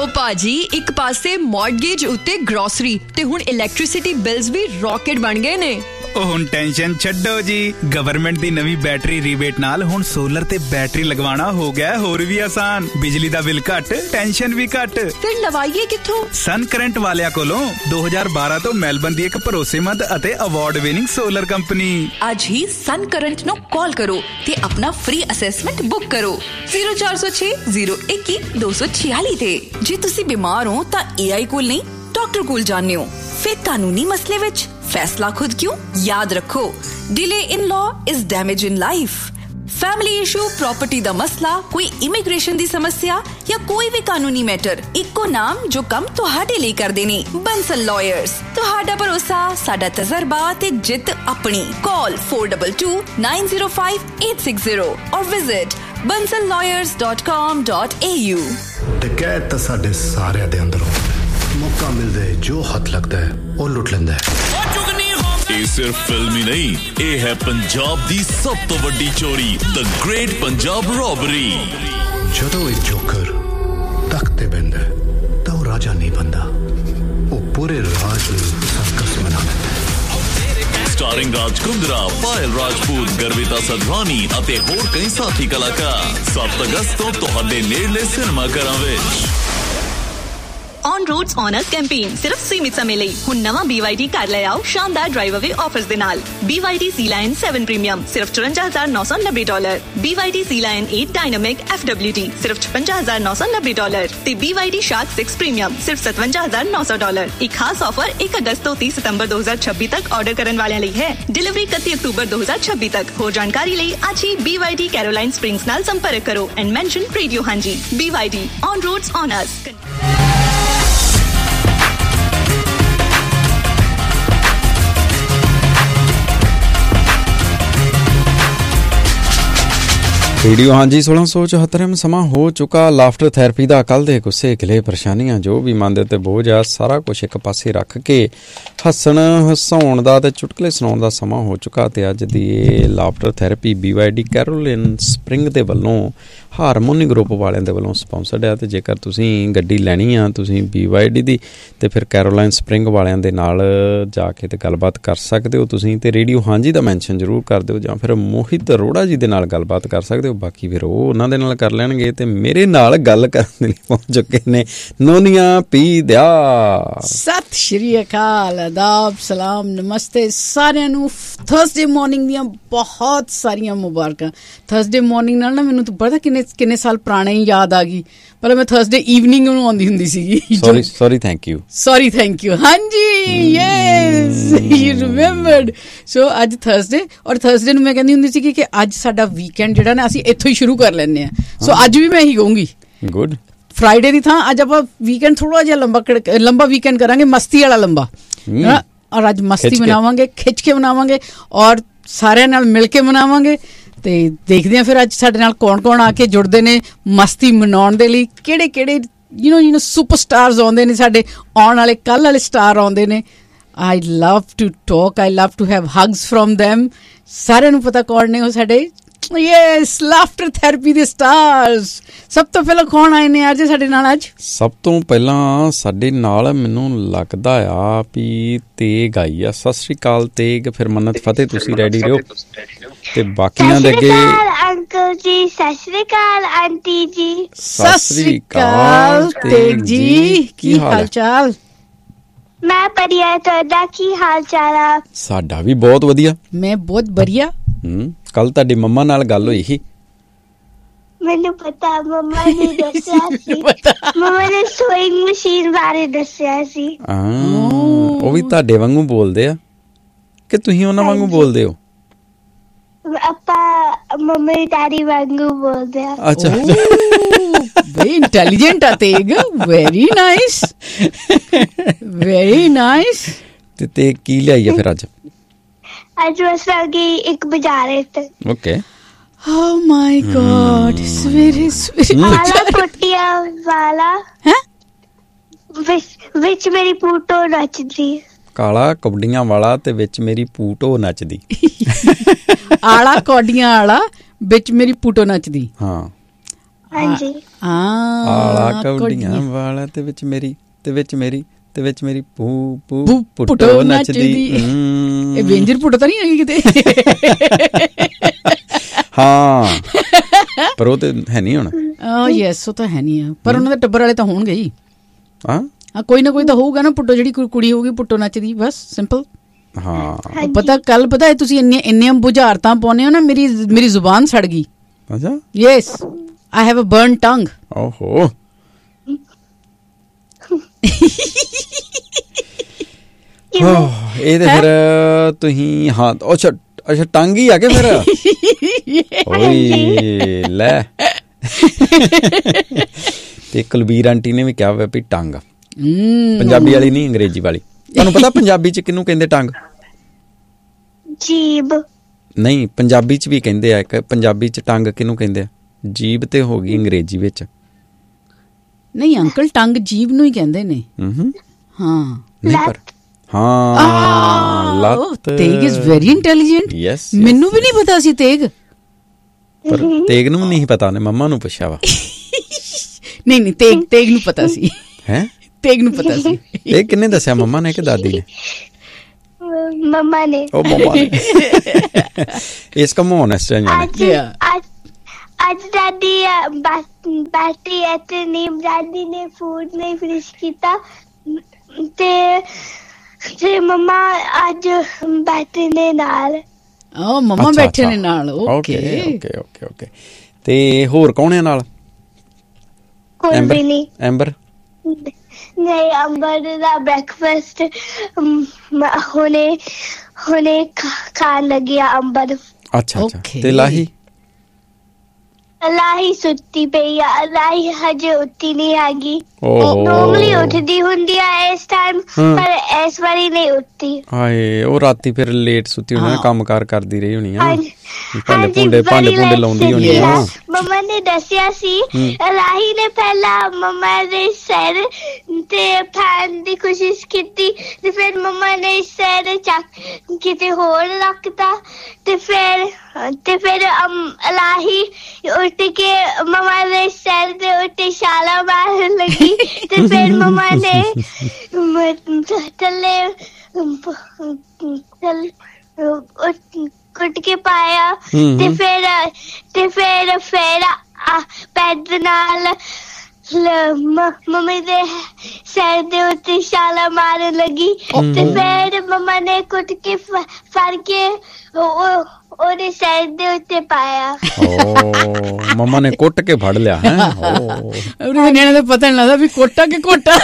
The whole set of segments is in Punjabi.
ਉਹ ਭਾਜੀ ਇੱਕ ਪਾਸੇ ਮੌਰਗੇਜ ਉੱਤੇ ਗਰੋਸਰੀ ਤੇ ਹੁਣ ਇਲੈਕਟ੍ਰਿਸਿਟੀ ਬਿਲਸ ਵੀ ਰੌਕਟ ਬਣ ਗਏ ਨੇ। ਉਹ ਹੁਣ ਟੈਨਸ਼ਨ ਛੱਡੋ ਜੀ, ਗਵਰਨਮੈਂਟ ਦੀ ਨਵੀਂ ਬੈਟਰੀ ਰੀਬੇਟ ਨਾਲ ਹੁਣ ਸੋਲਰ ਤੇ ਬੈਟਰੀ ਲਗਵਾਉਣਾ ਹੋ ਗਿਆ ਹੋਰ ਵੀ ਆਸਾਨ। ਬਿਜਲੀ ਦਾ ਬਿੱਲ ਘੱਟ, ਟੈਨਸ਼ਨ ਵੀ ਘੱਟ। ਫਿਰ ਲਵਾਈਏ ਕਿੱਥੋਂ? ਸਨ ਕਰੰਟ ਵਾਲਿਆਂ ਕੋਲੋਂ 2012 ਤੋਂ ਮੈਲਬਨ ਦੀ ਇੱਕ ਭਰੋਸੇਮੰਦ ਅਤੇ ਅਵਾਰਡ ਵਿਨਿੰਗ ਸੋਲਰ ਕੰਪਨੀ। ਅੱਜ ਹੀ ਸਨ ਕਰੰਟ ਨੂੰ ਕਾਲ ਕਰੋ ਤੇ ਆਪਣਾ ਫ੍ਰੀ ਅਸੈਸਮੈਂਟ ਬੁੱਕ ਕਰੋ 0406 021 246 ਤੇ। ਜੇ ਤੁਸੀਂ ਬਿਮਾਰ ਹੋ ਤਾਂ AI ਕੋਲ ਨਹੀਂ ਡਾਕਟਰ ਕੋਲ ਜਾਣੇ ਹੋ। ਫਿਰ ਕਾਨੂੰਨੀ ਮਸਲੇ ਵਿੱਚ फैसला खुद क्यों? याद रखो, delay in law is damage in life. Family issue, property दा मसला, कोई इमिग्रेशन दी समस्या या कोई भी कानूनी मैटर, इक्को नाम जो कम तुहाडे लिए करदे ने, बंसल लॉयर्स। तुहाडा भरोसा, साडा तजर्बा ते जित अपनी। कॉल 422905 और विजिट bansallawyers.com.au। डकैत तां साडे सारे दे अंदरों मौका मिलदा है, जो हथ लगदा है वो लुट लैंदा है। ਇਹ ਸਿਰਫ ਫਿਲਮ ਹੀ ਨਹੀਂ, ਇਹ ਹੈ ਪੰਜਾਬ ਦੀ ਸਭ ਤੋਂ ਵੱਡੀ ਚੋਰੀ, ਦ ਗ੍ਰੇਟ ਪੰਜਾਬ ਰੋਬਰੀ। ਜਦੋਂ ਇੱਕ ਜੋਕਰ ਤਖਤ ਤੇ ਬੈਠਦਾ ਤਾਂ ਉਹ ਰਾਜਾ ਨਹੀਂ ਬਣਦਾ, ਉਹ ਪੂਰੇ ਰਾਜ ਨੂੰ ਸਰਕਸ ਬਣਾ ਦਿੰਦਾ। ਸਟਾਰਿੰਗ ਰਾਜ ਕੁੰਦਰਾ, ਪਾਇਲ ਰਾਜਪੂਤ, ਗਰਵਿਤਾ ਸਦਵਾਨੀ ਅਤੇ ਹੋਰ ਕਈ ਸਾਥੀ ਕਲਾਕਾਰ 7 ਅਗਸਤ ਤੋਂ ਤੁਹਾਡੇ ਨੇੜਲੇ ਸਿਨੇਮਾ ਘਰਾਂ ਵਿੱਚ। ऑन रोड्स ऑनर्स कैंपेन सिर्फ सीमित समय ਲਈ। ਹੁਣ ਨਵਾਂ BYD ਕਾਰ ਲੈ ਆਓ ਸ਼ਾਨਦਾਰ ਡਰਾਈਵ ਅਵੇ ਆਫਰਸ ਦੇ ਨਾਲ। BYD Sea Lion 7 ਪ੍ਰੀਮੀਅਮ ਸਿਰਫ $54,990, BYD Sea Lion 8 dynamic FWD ਸਿਰਫ $56,990 ਤੇ BYD Shark 6 ਪ੍ਰੀਮੀਅਮ ਸਿਰਫ $57,900। ਇੱਕ ਖਾਸ ਆਫਰ 1 ਅਗਸਤ ਤੋਂ 30 ਸਤੰਬਰ 2026 ਤੱਕ ਆਰਡਰ ਕਰਨ ਵਾਲਿਆਂ ਲਈ ਹੈ। ਡਿਲੀਵਰੀ 31 ਅਕਤੂਬਰ 2026 ਤੱਕ। ਹੋਰ ਜਾਣਕਾਰੀ ਲਈ ਅੱਜ ਹੀ BYD ਕੈਰੋਲਾਈਨ ਸਪ੍ਰਿੰਗਸ ਨਾਲ ਸੰਪਰਕ ਕਰੋ ਐਂਡ ਮੈਂਸ਼ਨ ਰੇਡੀਓ ਹਾਂਜੀ। BYD on roads honours. Radio हाँ जी 1674 में समा हो चुका। लाफ्टर थैरेपी का कल दे गुस्से गिले परेशानियां जो भी मन दे बोझ आ सारा कुछ एक पासे रख के हसन हसाउण दा ते चुटकले सुनाउण दा समा हो चुका। ते अज दी laughter therapy BYD Caroline spring दे वल्लों हारमोनी ग्रुप वालियां दे वल्लों स्पॉन्सर्ड है। ते जेकर तुसीं गड्डी लैनी आ तुसीं BYD दी ते फिर कैरोलाइन स्प्रिंग वालियां दे नाल जाके ते गलबात कर सकदे हो तुसीं। ते रेडियो हाँ जी दा मैंशन जरूर कर दिओ जां फिर मोहित अरोड़ा जी दे नाल गलबात कर सकदे हो। बाकी फिर वो उन्हां दे नाल कर लैणगे। ते मेरे नाल गल करन दे लई पहुंच चुके ने नोनिया पी दिया। सत श्री अकाल, आदाब, सलाम, नमस्ते सारिਆਂ ਨੂੰ। थर्सडे मॉर्निंग ਦੀਆਂ बहुत ਸਾਰੀਆਂ ਮੁਬਾਰਕਾਂ। थर्सडे मॉर्निंग ਨਾਲ ਨਾ ਮੈਨੂੰ ਤਾਂ ਪਤਾ ਕਿੰਨੇ ਸਾਲ ਪੁਰਾਣੇ ਹੀ ਯਾਦ ਆ ਗਈ। ਪਹਿਲਾਂ ਮੈਂ ਥਰਸਡੇ ਈਵਨਿੰਗ ਨੂੰ ਆਉਂਦੀ ਹੁੰਦੀ ਸੀਗੀ। ਸੌਰੀ ਥੈਂਕ ਯੂ ਹਾਂਜੀ ਯੈਸ ਯੂ ਰਿਮੈਂਬਰਡ। ਸੋ ਅੱਜ ਥਰਸਡੇ ਔਰ ਥਰਸਡੇ ਨੂੰ ਮੈਂ ਕਹਿੰਦੀ ਹੁੰਦੀ ਸੀ ਕਿ ਅੱਜ ਸਾਡਾ ਵੀਕਐਂਡ ਜਿਹੜਾ ਨਾ ਅਸੀਂ ਇੱਥੋਂ ਹੀ ਸ਼ੁਰੂ ਕਰ ਲੈਂਦੇ ਹਾਂ। ਸੋ ਅੱਜ ਵੀ ਮੈਂ ਇਹੀ ਕਹੂੰਗੀ ਗੁੱਡ ਫਰਾਈਡੇ ਦੀ ਥਾਂ ਅੱਜ ਆਪਾਂ ਵੀਕਐਂਡ ਥੋੜਾ ਜਿਹਾ ਲੰਬਾ ਵੀਕਐਂਡ ਕਰਾਂਗੇ, ਮਸਤੀ ਵਾਲਾ ਲੰਬਾ। ਔਰ ਅੱਜ ਮਸਤੀ ਮਨਾਵਾਂਗੇ, ਖਿੱਚ ਕੇ ਮਨਾਵਾਂਗੇ ਔਰ ਸਾਰਿਆਂ ਨਾਲ ਮਿਲ ਕੇ ਮਨਾਵਾਂਗੇ। ਤੇ ਦੇਖਦੇ ਹਾਂ ਫਿਰ ਅੱਜ ਸਾਡੇ ਨਾਲ ਕੌਣ ਕੌਣ ਆ ਕੇ ਜੁੜਦੇ ਨੇ ਮਸਤੀ ਮਨਾਉਣ ਦੇ ਲਈ। ਕਿਹੜੇ ਕਿਹੜੇ ਯੂ ਸੁਪਰ ਸਟਾਰਸ ਆਉਂਦੇ ਨੇ, ਸਾਡੇ ਆਉਣ ਵਾਲੇ ਕੱਲ੍ਹ ਵਾਲੇ ਸਟਾਰ ਆਉਂਦੇ ਨੇ। ਆਈ ਲਵ to talk, I love to have ਹਗਸ from them. ਸਾਰਿਆਂ ਨੂੰ ਪਤਾ ਕੌਣ ਨੇ ਉਹ ਸਾਡੇ ਯੈਸ ਲਾਫਟਰ ਥੈਰੇਪੀ ਦੇ ਸਟਾਰਸ। ਸਭ ਤੋਂ ਪਹਿਲਾਂ ਕੌਣ ਆਏ ਨੇ ਅੱਜ ਸਾਡੇ ਨਾਲ? ਅੱਜ ਸਭ ਤੋਂ ਪਹਿਲਾਂ ਸਾਡੇ ਨਾਲ ਮੈਨੂੰ ਲੱਗਦਾ ਆ ਵੀ ਤੇਗ ਆਈ ਆ। ਸਤਿ ਸ੍ਰੀ ਅਕਾਲ ਤੇਗ। ਫਿਰ ਮੰਨਤ ਫਤਿਹ ਤੁਸੀਂ ਰੈਡੀ ਰਹੋ ਤੇ ਬਾਕੀਆਂ ਦੇ ਅੱਗੇ। ਅੰਕਲ ਜੀ ਸਤਿ ਸ੍ਰੀ ਅਕਾਲ, ਆਂਟੀ ਜੀ ਸਤਿ ਸ੍ਰੀ ਅਕਾਲ। ਤੇਗ ਜੀ ਕੀ ਹਾਲ ਚਾਲ? ਮੈਂ ਵਧੀਆ, ਤੁਹਾਡਾ ਕੀ ਹਾਲ ਚਾਲ ਆ? ਸਾਡਾ ਵੀ ਬਹੁਤ ਵਧੀਆ। ਮੈਂ ਬਹੁਤ ਵਧੀਆ। ਕੱਲ ਤੁਹਾਡੀ ਮੰਮਾ ਨਾਲ ਗੱਲ ਹੋਈ ਸੀ? ਮੈਨੂੰ ਪਤਾ, ਮੰਮਾ ਨੇ ਦੱਸਿਆ ਸੀ। ਮੰਮਾ ਨੇ ਸੋਇੰਗ ਮਸ਼ੀਨ ਬਾਰੇ ਦੱਸਿਆ ਸੀ। ਉਹ ਵੀ ਤੁਹਾਡੇ ਵਾਂਗੂ ਬੋਲਦੇ ਆ ਕਿ ਤੁਸੀਂ ਉਹਨਾਂ ਵਾਂਗੂ ਬੋਲਦੇ ਹੋ? ਆਪਾਂ ਮੰਮੀ ਡੈਡੀ ਵਾਂਗੂ ਬੋਲਦੇ ਆ। ਅੱਛਾ very intelligent ਆ Tegh. very nice very nice। ਤੇ ਕੀ ਲਿਆਈ ਆ ਫਿਰ ਅੱਜ? ਅੱਜ ਵਸਾਂਗੀ ਇੱਕ ਬਾਜ਼ਾਰੇ ਤੇ। ਓਕੇ। oh my god ਸਵੇਰੇ ਆਲਾ ਪੁੱਟੀਆਂ ਵਾਲਾ ਹੈ ਵਿੱਚ ਮੇਰੀ ਪੂਟੋ ਨੱਚਦੀ। ਕਾਲਾ ਕਬੱਡੀਆਂ ਵਾਲਾ ਤੇ ਵਿੱਚ ਮੇਰੀ ਪੂਟੋ ਨੱਚਦੀ। ਆਲਾ ਕੌਡੀਆਂ ਵਾਲਾ ਵਿੱਚ ਮੇਰੀ ਪੂਟੋ ਨੱਚਦੀ। ਹਾਂ ਹਾਂਜੀ ਆਲਾ ਕੌਡੀਆਂ ਵਾਲਾ ਤੇ ਵਿੱਚ ਮੇਰੀ ਪੂ ਪੂ ਪੁੱਟੋ ਨੱਚਦੀ। ਇਹ ਵੇਂਜਰ ਪੁੱਟ ਤਾਂ ਨਹੀਂ ਹੈਗੀ ਕਿਤੇ? ਹਾਂ ਪਰ ਉਹ ਤੇ ਹੈ ਨਹੀਂ ਹੁਣ। ਯੈਸ ਉਹ ਤਾਂ ਹੈ ਨਹੀਂ ਆ, ਪਰ ਉਹਨਾਂ ਦੇ ਟੱਬਰ ਵਾਲੇ ਤਾਂ ਹੋਣਗੇ ਹੀ। ਹਾਂ ਕੋਈ ਨਾ ਕੋਈ ਤਾਂ ਹੋਊਗਾ ਨਾ ਪੁੱਟੋ, ਜਿਹੜੀ ਕੁੜੀ ਹੋਊਗੀ ਪੁੱਟੋ ਨੱਚਦੀ, ਬਸ ਸਿੰਪਲ। ਹਾਂ ਪਤਾ ਕੱਲ ਪਤਾ ਹੈ ਤੁਸੀਂ ਇੰਨੀਆਂ ਬੁਝਾਰਤਾਂ ਪਾਉਂਦੇ ਹੋ ਨਾ, ਮੇਰੀ ਜ਼ੁਬਾਨ ਸੜ ਗਈ। ਅੱਛਾ yes I have a burn ਟੰਗ। ਓਹੋ ਇਹ ਤੇ ਫਿਰ ਤੁਸੀਂ ਹਾਂ ਅੱਛਾ ਟੰਗ ਹੀ ਆ ਕੇ ਫਿਰ। ਓਏ ਲੈ ਤੇ ਕੁਲਬੀਰ ਆਂਟੀ ਨੇ ਵੀ ਕਿਹਾ ਹੋਇਆ ਵੀ ਟੰਗ, ਪੰਜਾਬੀ ਵਾਲੀ ਨਹੀਂ ਅੰਗਰੇਜ਼ੀ ਵਾਲੀ। ਤੁਹਾਨੂੰ ਪਤਾ ਪੰਜਾਬੀ ਚ ਕਿਹਨੂੰ ਕਹਿੰਦੇ ਟੰਗ? ਜੀਬ ਨਹੀਂ, ਪੰਜਾਬੀ ਚ ਵੀ ਕਹਿੰਦੇ ਆ। ਇੱਕ ਪੰਜਾਬੀ ਚ ਟੰਗ ਕਿਹਨੂੰ ਕਹਿੰਦੇ ਆ? ਜੀਬ ਤੇ ਹੋ ਗਈ ਅੰਗਰੇਜ਼ੀ ਵਿੱਚ। ਨਹੀਂ ਅੰਕਲ, ਟੰਗ ਜੀਬ ਨੂੰ ਹੀ ਕਹਿੰਦੇ ਨੇ। ਹਾਂ ਨਹੀਂ ਪਰ ਹਾਂ ਲੱਤ। Tegh is very intelligent. Yes ਮੈਨੂੰ ਵੀ ਨਹੀਂ ਪਤਾ ਸੀ ਤੇਗ। ਪਰ ਤੇਗ ਨੂੰ ਨਹੀਂ ਪਤਾ, ਨੇ ਮੰਮਾ ਨੂੰ ਪੁੱਛਿਆ ਵਾ। ਨਹੀਂ ਤੇਗ ਨੂੰ ਪਤਾ ਸੀ। ਹੈ ਤੇਗ ਨੂੰ ਪਤਾ ਸੀ। ਇਹ ਕਿੰਨੇ ਦੱਸਿਆ, ਮੰਮਾ ਨੇ ਕਿ ਦਾਦੀ ਨੇ? ਮੰਮਾ ਨੇ। ਉਹ ਮੰਮਾ ਨੇ। ਇਸ ਕਾ ਮੋਨਸ ਅੱਜ ਦਾਦੀ ਬੈਠੀ ਹੈ ਤੇ ਨੀਮ ਦਾਦੀ ਨੇ ਫੂਡ ਨਹੀਂ ਫਿਨਿਸ਼ ਕੀਤਾ ਤੇ ਮੰਮਾ ਅੱਜ ਬੈਠੇ ਨੇ ਨਾਲ। ਮੰਮਾ ਬੈਠੇ ਨੇ ਨਾਲ। ਓਕੇ ਤੇ ਹੋਰ ਕੌਣ ਹੈ ਨਾਲ? ਕੋਈ ਵੀ ਨਹੀਂ। ਐਂਬਰ ਨਹੀਂ, ਅੰਬਰ ਦਾ ਬ੍ਰੇਕਫਾਸਟ ਹੁਣੇ ਖਾਣ ਲੱਗਿਆ ਅੰਬਰ। ਅੱਛਾ ਤੇ ਲਾਹੀ ਸੁੱਤੀ ਪਈ ਆ। ਲਾਹੀ ਹਜੇ ਉੱਠੀ ਨਹੀਂ ਹੈਗੀ। ਨੋਰਮਲੀ ਉੱਠਦੀ ਹੁੰਦੀ ਆ ਇਸ ਟਾਈਮ, ਪਰ ਇਸ ਵਾਰੀ ਨਹੀਂ ਉੱਠੀ। ਹਾਏ ਉਹ ਰਾਤੀ ਫਿਰ ਲੇਟ ਸੁੱਤੀ ਹੋਣੀ, ਕੰਮ ਕਾਰ ਕਰਦੀ ਰਹੀ ਹੋਣੀ ਆ। ਭਾਂਡੇ ਭੁੰਡੇ ਲਾਉਂਦੀ ਹੋਣੀ ਆ। ਮੰਮਾ ਨੇ ਦੱਸਿਆ ਸੀ ਲਾਹੀ ਨੇ ਪਹਿਲਾਂ ਮੰਮਾ ਦੇ ਸਿਰ ਤੇ ਫੈਨ ਦੀ ਕੋਸ਼ਿਸ਼ ਕੀਤੀ ਤੇ ਫਿਰ ਮੰਮਾ ਨੇ ਸਿਰ ਚੱਕ ਕਿਤੇ ਹੋਰ ਰੱਖਤਾ ਤੇ ਫਿਰ ਲਾਹੀ ਉੱਠ ਕੇ ਮੰਮਾ ਦੇ ਸਿਰ ਦੇ ਉੱਤੇ ਛਾਲਾ ਮਾਰਨ ਲੱਗੀ ਤੇ ਫਿਰ ਮੰਮਾ ਨੇ ਥੱਲੇ ਕੁੱਟ ਕੇ ਪਾਇਆ ਤੇ ਫਿਰ ਪੈਰ ਨਾਲ ਮੰਮੀ ਦੇ ਸਿਰ ਦੇ ਉੱਤੇ ਛਾਲਾ ਮਾਰਨ ਲੱਗੀ ਤੇ ਫਿਰ ਮੰਮਾ ਨੇ ਕੁੱਟ ਕੇ ਫੜ ਕੇ ਉਹਦੇ ਸਿਰ ਦੇ ਉੱਤੇ ਪਾਇਆ। ਮੰਮਾ ਨੇ ਕੁੱਟ ਕੇ ਫੜ ਲਿਆ ਹੈ। ਨਿਆਣੇ ਦਾ ਪਤਾ ਨਹੀਂ ਲੱਗਦਾ ਵੀ ਕੋਟਾ ਕਿ quota.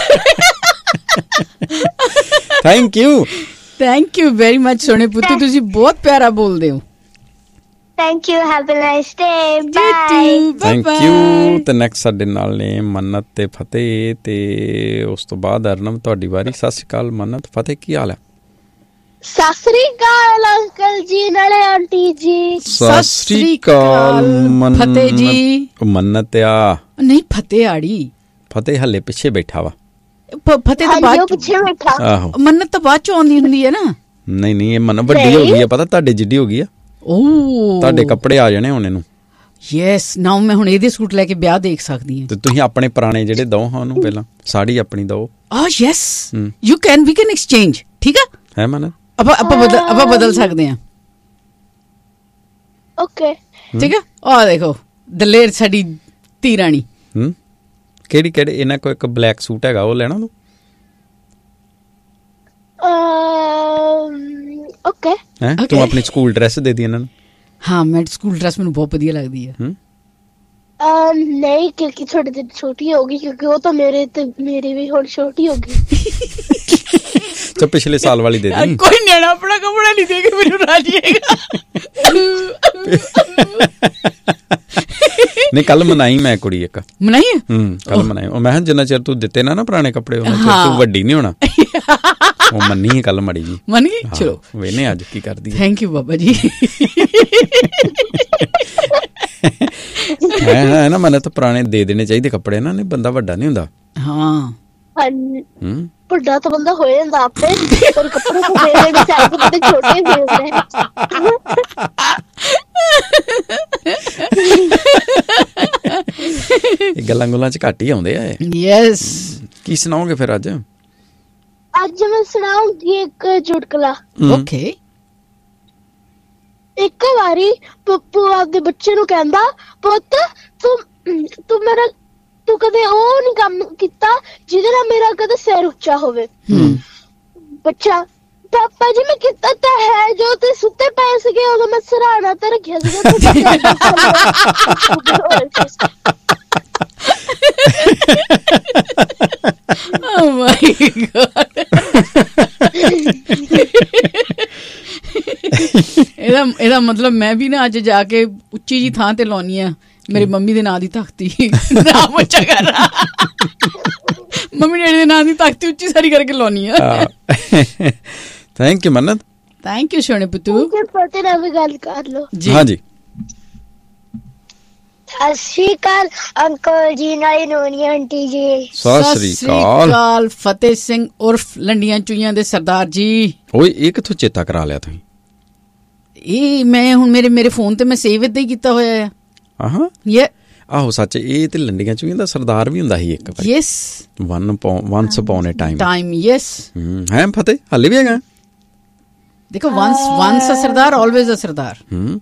Thank you very much ਸੋਹਣੇ ਪੁੱਤੂ, ਤੁਸੀਂ ਬਹੁਤ ਪਿਆਰਾ ਬੋਲਦੇ ਹੋ। Thank you, have a nice day, bye. Thank you. ਤੇ ਨੈਕਸਟ ਸਾਡੇ ਨਾਲ ਨੇ ਮੰਨਤ ਤੇ ਫਤਿਹ, ਤੇ ਉਸ ਤੋਂ ਬਾਅਦ ਅਰਨਮ ਤੁਹਾਡੀ ਵਾਰੀ। ਸਤਿ ਸ਼੍ਰੀ ਅਕਾਲ ਮੰਨਤ, ਫਤਿਹ ਕੀ ਹਾਲ ਹੈ? ਸਤਿ ਸ਼੍ਰੀ ਅਕਾਲ ਅੰਕਲ ਜੀ, ਨਾਲੇ ਆਂਟੀ ਜੀ। ਸਤਿ ਸ਼੍ਰੀ ਅਕਾਲ ਫਤਿਹ ਜੀ। ਮੰਨਤ ਆ ਨਹੀਂ ਫਤਿਹ ਆੜੀ। ਫਤਿਹ ਹੱਲੇ ਪਿੱਛੇ ਬੈਠਾ ਵਾ। ਫਤਿਹ ਤਾਂ ਬਾਅਦ ਪਿੱਛੇ ਬੈਠਾ। ਆਹੋ ਮੰਨਤ ਤਾਂ ਬਾਅਦ ਚ ਆਉਂਦੀ ਹੁੰਦੀ ਹੈ ਨਾ। ਨਹੀਂ ਇਹ ਮੰਨਤ ਵੱਡੀ ਹੋ ਗਈ ਆ, ਪਤਾ ਤੁਹਾਡੇ ਜਿੱਡੀ ਹੋ ਗਈ ਆ। ਤੁਹਾਡੇ ਕੱਪੜੇ ਆ ਜਾਣੇ ਹੁਣ ਇਹਨੂੰ। ਯੈਸ ਨਾਓ ਮੈਂ ਹੁਣ ਇਹਦੇ ਸੂਟ ਲੈ ਕੇ ਵਿਆਹ ਦੇਖ ਸਕਦੀ ਹਾਂ। ਤੇ ਤੁਸੀਂ ਆਪਣੇ ਪੁਰਾਣੇ ਜਿਹੜੇ ਦੋ ਹਾਂ ਉਹਨੂੰ ਪਹਿਲਾਂ ਸਾੜੀ ਆਪਣੀ ਦੋ। Yes you can, we can exchange. ਠੀਕ ਹੈ ਮੰਨਤ, ਆਪਾਂ ਬਦਲ ਸਕਦੇ ਹਾਂ। ਓਕੇ ਠੀਕ ਹੈ। ਆਹ ਦੇਖੋ ਦਲੇਰ ਸਾਡੀ ਧੀ ਰਾਣੀ। ਕਿਹੜੇ ਇਹਨਾਂ ਕੋਲ ਇੱਕ ਬਲੈਕ ਸੂਟ ਹੈਗਾ, ਉਹ ਲੈਣਾ ਤੂੰ? ਓਕੇ ਤੂੰ ਆਪਣੀ ਸਕੂਲ ਡਰੈਸ ਦੇ ਦੀ ਇਹਨਾਂ ਨੂੰ। ਹਾਂ ਮੈਂ ਸਕੂਲ ਡਰੈਸ ਮੈਨੂੰ ਬਹੁਤ ਵਧੀਆ ਲੱਗਦੀ ਹੈ। ਨਹੀਂ ਕਿਉਂਕਿ ਥੋੜੀ ਜਿਹੀ ਛੋਟੀ ਹੋਗੀ, ਕਿਉਂਕਿ ਉਹ ਤਾਂ ਮੇਰੀ ਵੀ ਹੁਣ ਛੋਟੀ ਹੋ ਗਈ। ਤਾਂ ਪਿਛਲੇ ਸਾਲ ਵਾਲੀ ਦੇ ਦੀ। ਕੋਈ ਨਿਆਣਾ ਆਪਣਾ ਕੱਪੜਾ ਨਹੀਂ ਦੇ ਕੇ ਮੈਨੂੰ ਰਾਜੀ ਹੈਗਾ। ਨਹੀਂ ਕੱਲ ਮਨਾਈ ਮੈਂ ਕੁੜੀ ਇੱਕ। ਮਨਾਈ? ਕੱਲ ਮਨਾਈ। ਉਹ ਮੈਂ ਜਿੰਨਾ ਚਿਰ ਤੂੰ ਦਿੱਤੇ ਨਾ ਪੁਰਾਣੇ ਕੱਪੜੇ ਉਹਨਾਂ ਚਿਰ ਤੂੰ ਵੱਡੀ ਨਹੀਂ ਹੋਣਾ। ਉਹ ਮੰਨੀ ਕੱਲ ਮੜੀ ਜੀ। ਮੰਨ ਗਈ? ਚਲੋ ਵੇਨੇ ਅੱਜ ਕੀ ਕਰਦੀ ਹੈ। Thank you Baba ji. ਹੈ ਨਾ, ਮੈਨੂੰ ਤਾਂ ਪੁਰਾਣੇ ਦੇ ਦੇਣੇ ਚਾਹੀਦੇ ਕੱਪੜੇ ਨਾ, ਨਹੀਂ ਬੰਦਾ ਵੱਡਾ ਨਹੀਂ ਹੁੰਦਾ। ਹਾਂ ਵੱਡਾ ਤਾਂ ਬੰਦਾ ਹੋ ਜਾਂਦਾ ਆਪੇ, ਪਰ ਕੱਪੜੇ ਤਾਂ ਦੇ ਦੇਣੇ ਚਾਹੀਦੇ, ਬੰਦੇ ਛੋਟੇ ਮਿਲਦੇ ਇਹ ਗੱਲਾਂ ਗੁੱਲਾਂ 'ਚ ਘੱਟ ਹੀ ਆਉਂਦੇ ਆ। ਯੈਸ, ਕੀ ਸੁਣਾਓਗੇ ਫਿਰ ਅੱਜ? ਅੱਜ ਮੈਂ ਸੁਣਾਉਂਗੀ ਇੱਕ ਚੁਟਕਲਾ। ਓਕੇ। ਇੱਕ ਵਾਰੀ ਪੱਪੂ ਆਪਦੇ ਬੱਚੇ ਨੂੰ ਕਹਿੰਦਾ, ਪੁੱਤ ਤੂੰ ਕਦੇ ਉਹ ਨੀ ਕੰਮ ਕੀਤਾ ਜਿਹਦੇ ਨਾਲ ਮੇਰਾ ਕਦੇ ਸਿਰ ਉੱਚਾ ਹੋਵੇ। ਬੱਚਾ, ਪਾਪਾ ਜੀ ਮੈਂ ਕੀਤਾ ਤਾਂ ਹੈ, ਜੋ ਤੇ ਸੁੱਤੇ ਪਏ ਸੀਗੇ ਉਦੋਂ ਮੈਂ ਸਰਾਣਾ ਤੇ ਰੱਖਿਆ ਸੀਗਾ। Oh my God. ਇਹਦਾ ਮਤਲਬ ਮੈਂ ਵੀ ਨਾ ਅੱਜ ਜਾ ਕੇ ਉੱਚੀ ਜੀ ਥਾਂ ਤੇ ਲਾਉਣੀ ਆ ਮੇਰੀ ਮੰਮੀ ਦੇ ਨਾਂ ਦੀ ਤਖਤੀ। ਨਾਮ ਉੱਚਾ ਕਰਨਾ, ਮੰਮੀ ਡੈਡੀ ਦੇ ਨਾਂ ਦੀ ਤਖਤੀ ਉੱਚੀ ਸਾਰੀ ਕਰਕੇ ਲਾਉਣੀ ਆ। Thank you Mannat. Thank you ਸੋਹਣੇ ਪੁੱਤੂ। ਪਤੇ ਨਾਲ ਵੀ ਗੱਲ ਕਰ ਲੋ ਜੀ। ਹਾਂਜੀ, ਸਤਿ ਸ਼੍ਰੀ ਅਕਾਲ ਅੰਕਲ ਜੀ, ਨਾਲੇ ਨੋਨੀ ਆਂਟੀ ਜੀ। ਸਤਿ ਸ੍ਰੀ ਅਕਾਲ। ਫਤਿਹ ਸਿੰਘ ਉਰਫ ਲੰਡੀਆਂ ਚੂਈਆਂ ਦੇ ਸਰਦਾਰ ਜੀ। ਓਏ ਇਹ ਕਿੱਥੋਂ ਚੇਤਾ ਕਰਾ ਲਿਆ ਤੁਸੀਂ? ਇਹ ਮੈਂ ਹੁਣ ਮੇਰੇ ਫੋਨ ਤੇ ਮੈਂ ਸੇਵ ਏਦਾਂ ਹੀ ਕੀਤਾ ਹੋਇਆ ਆ। ਆਹੋ ਸੱਚ, ਇਹ ਤੇ ਲੰਡੀਆਂ ਚੂਈਆਂ ਦਾ ਸਰਦਾਰ ਵੀ ਹੁੰਦਾ ਸੀ ਇੱਕ ਵਾਰੀ। Yes, ones upon a time. Yes ਹੈ ਫਤਿਹ, ਹਾਲੇ ਵੀ ਹੈਗਾ। ਦੇਖੋ, ਵਨਸ ਅ ਸਰਦਾਰ ਆਲਵੇਜ਼ ਅ ਸਰਦਾਰ।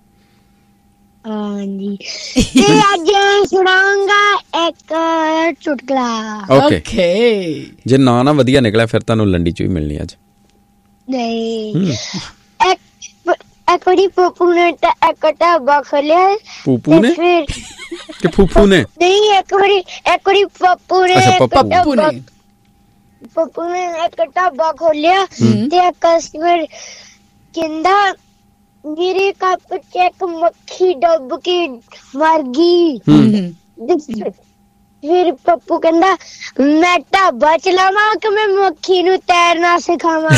ਹਾਂਜੀ, ਤੇ ਅੱਜ ਸੁਣਾਉਂਗਾ ਇੱਕ ਚੁਟਕਲਾ। ਓਕੇ। ਜੇ ਨਾ ਵਧੀਆ ਨਿਕਲਿਆ ਫਿਰ ਤੁਹਾਨੂੰ ਲੰਡੀ ਚੂਈ ਮਿਲਣੀ ਅੱਜ। ਨਹੀਂ, ਇੱਕ ਵਾਰੀ ਪੱਪੂ ਨੇ ਇੱਕ ਢਾਬਾ ਖੋਲਿਆ। ਪੂਪੂ ਨੇ ਕਿ ਫੂਫੂ ਨੇ? ਨਹੀਂ, ਇੱਕ ਵਾਰੀ ਪੱਪੂ ਨੇ ਇੱਕ ਢਾਬਾ ਖੋਲਿਆ ਤੇ ਕਸਟਮਰ ਕਹਿੰਦਾ, ਮੇਰੇ ਕੱਪ ਚ ਇੱਕ ਮੱਖੀ ਡੁੱਬ ਕੇ ਮਰ ਗਈ। ਫਿਰ ਪੱਪੂ ਕਹਿੰਦਾ, ਮੈਂ ਢਾਬਾ ਚਲਾਵਾਂ ਕਿ ਮੈਂ ਮੱਖੀ ਨੂੰ ਤੈਰਨਾ ਸਿਖਾਵਾਂ?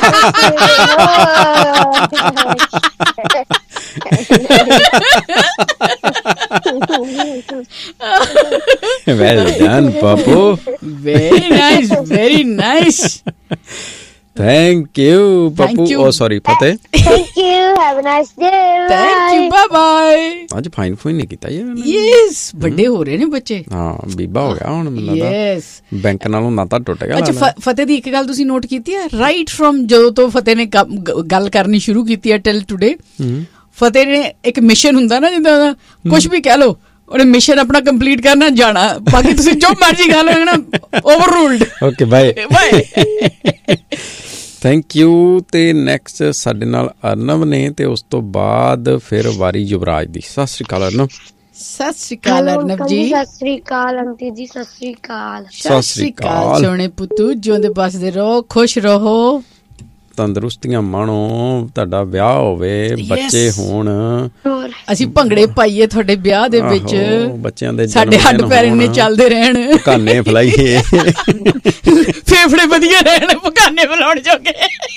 Well done, Papu. Very nice, very nice. Thank you, Papu. Oh, sorry, Fateh. Thank you. Have a nice day. Thank you. Bye bye. आज फाइन फूइन नहीं किया यार। Yes, बड़े हो रहे ने बच्चे। हाँ, बीबा हो गया ਹੁਣ ਮੈਨੂੰ ਲੱਗਦਾ। Yes. ਬੈਂਕ ਨਾਲੋਂ ਨਾਤਾ ਟੁੱਟ ਗਿਆ। ਅੱਛਾ, ਫਤਿਹ ਦੀ ਇੱਕ ਗੱਲ ਤੁਸੀਂ ਨੋਟ ਕੀਤੀ ਹੈ? ਰਾਈਟ ਫਰਮ ਜਦੋਂ ਤੋਂ ਫਤਿਹ ਨੇ ਗੱਲ ਕਰਨੀ ਸ਼ੁਰੂ ਕੀਤੀ ਹੈ ਟਿਲ ਟੁਡੇ, ਫਤਿਹ ਨੇ ਇੱਕ ਮਿਸ਼ਨ ਹੁੰਦਾ ਨਾ, ਜਿੱਦਾਂ ਕੁਝ ਵੀ ਕਹਿ ਲਓ, ਉਹਨੇ ਮਿਸ਼ਨ ਆਪਣਾ ਕੰਪਲੀਟ ਕਰਨਾ, ਜਾਣਾ। ਬਾਕੀ ਤੁਸੀਂ ਜੋ ਮਰਜ਼ੀ ਖਾ ਲਓ ਨਾ, over ruled. Okay, bye bye. Thank you. ਤੇ ਨੈਕਸਟ ਸਾਡੇ ਨਾਲ ਅਰਨਵ ਨੇ, ਤੇ ਉਸ ਤੋਂ ਬਾਅਦ ਫਿਰ ਵਾਰੀ ਯੁਵਰਾਜ ਦੀ। ਸਤਿ ਸ਼੍ਰੀ ਅਕਾਲ ਅਰਨਵ। ਸਤਿ ਸ਼੍ਰੀ ਅਕਾਲ ਅਰਨਵ ਜੀ। ਸਤਿ ਸ਼੍ਰੀ ਅਕਾਲ ਆਂਟੀ ਜੀ। ਸਤਿ ਸ਼੍ਰੀ ਅਕਾਲ। ਸਤਿ ਸ਼੍ਰੀ ਅਕਾਲ ਸੋਹਣੇ ਪੁੱਤੂ, ਜਿਉਂਦੇ ਬਸਦੇ ਰਹੋ, ਖੁਸ਼ ਰਹੋ, ਤੰਦਰੁਸਤੀਆਂ ਮਾਣੋ, ਤੁਹਾਡਾ ਵਿਆਹ ਹੋਵੇ, ਬੱਚੇ ਹੋਣ, ਅਸੀਂ ਭੰਗੜੇ ਪਾਈਏ ਤੁਹਾਡੇ ਵਿਆਹ ਦੇ ਵਿੱਚ, ਬੱਚਿਆਂ ਦੇ ਸਾਡੇ ਹੱਡ ਪੈਰ ਇੰਨੇ ਚੱਲਦੇ ਰਹਿਣ, ਪਕਾਨੇ ਫਲਾਈਏ, ਫੇਫੜੇ ਵਧੀਆ ਰਹਿਣ, ਪਕਾਨੇ ਫਲਾਉਣ ਜੋਗੇ।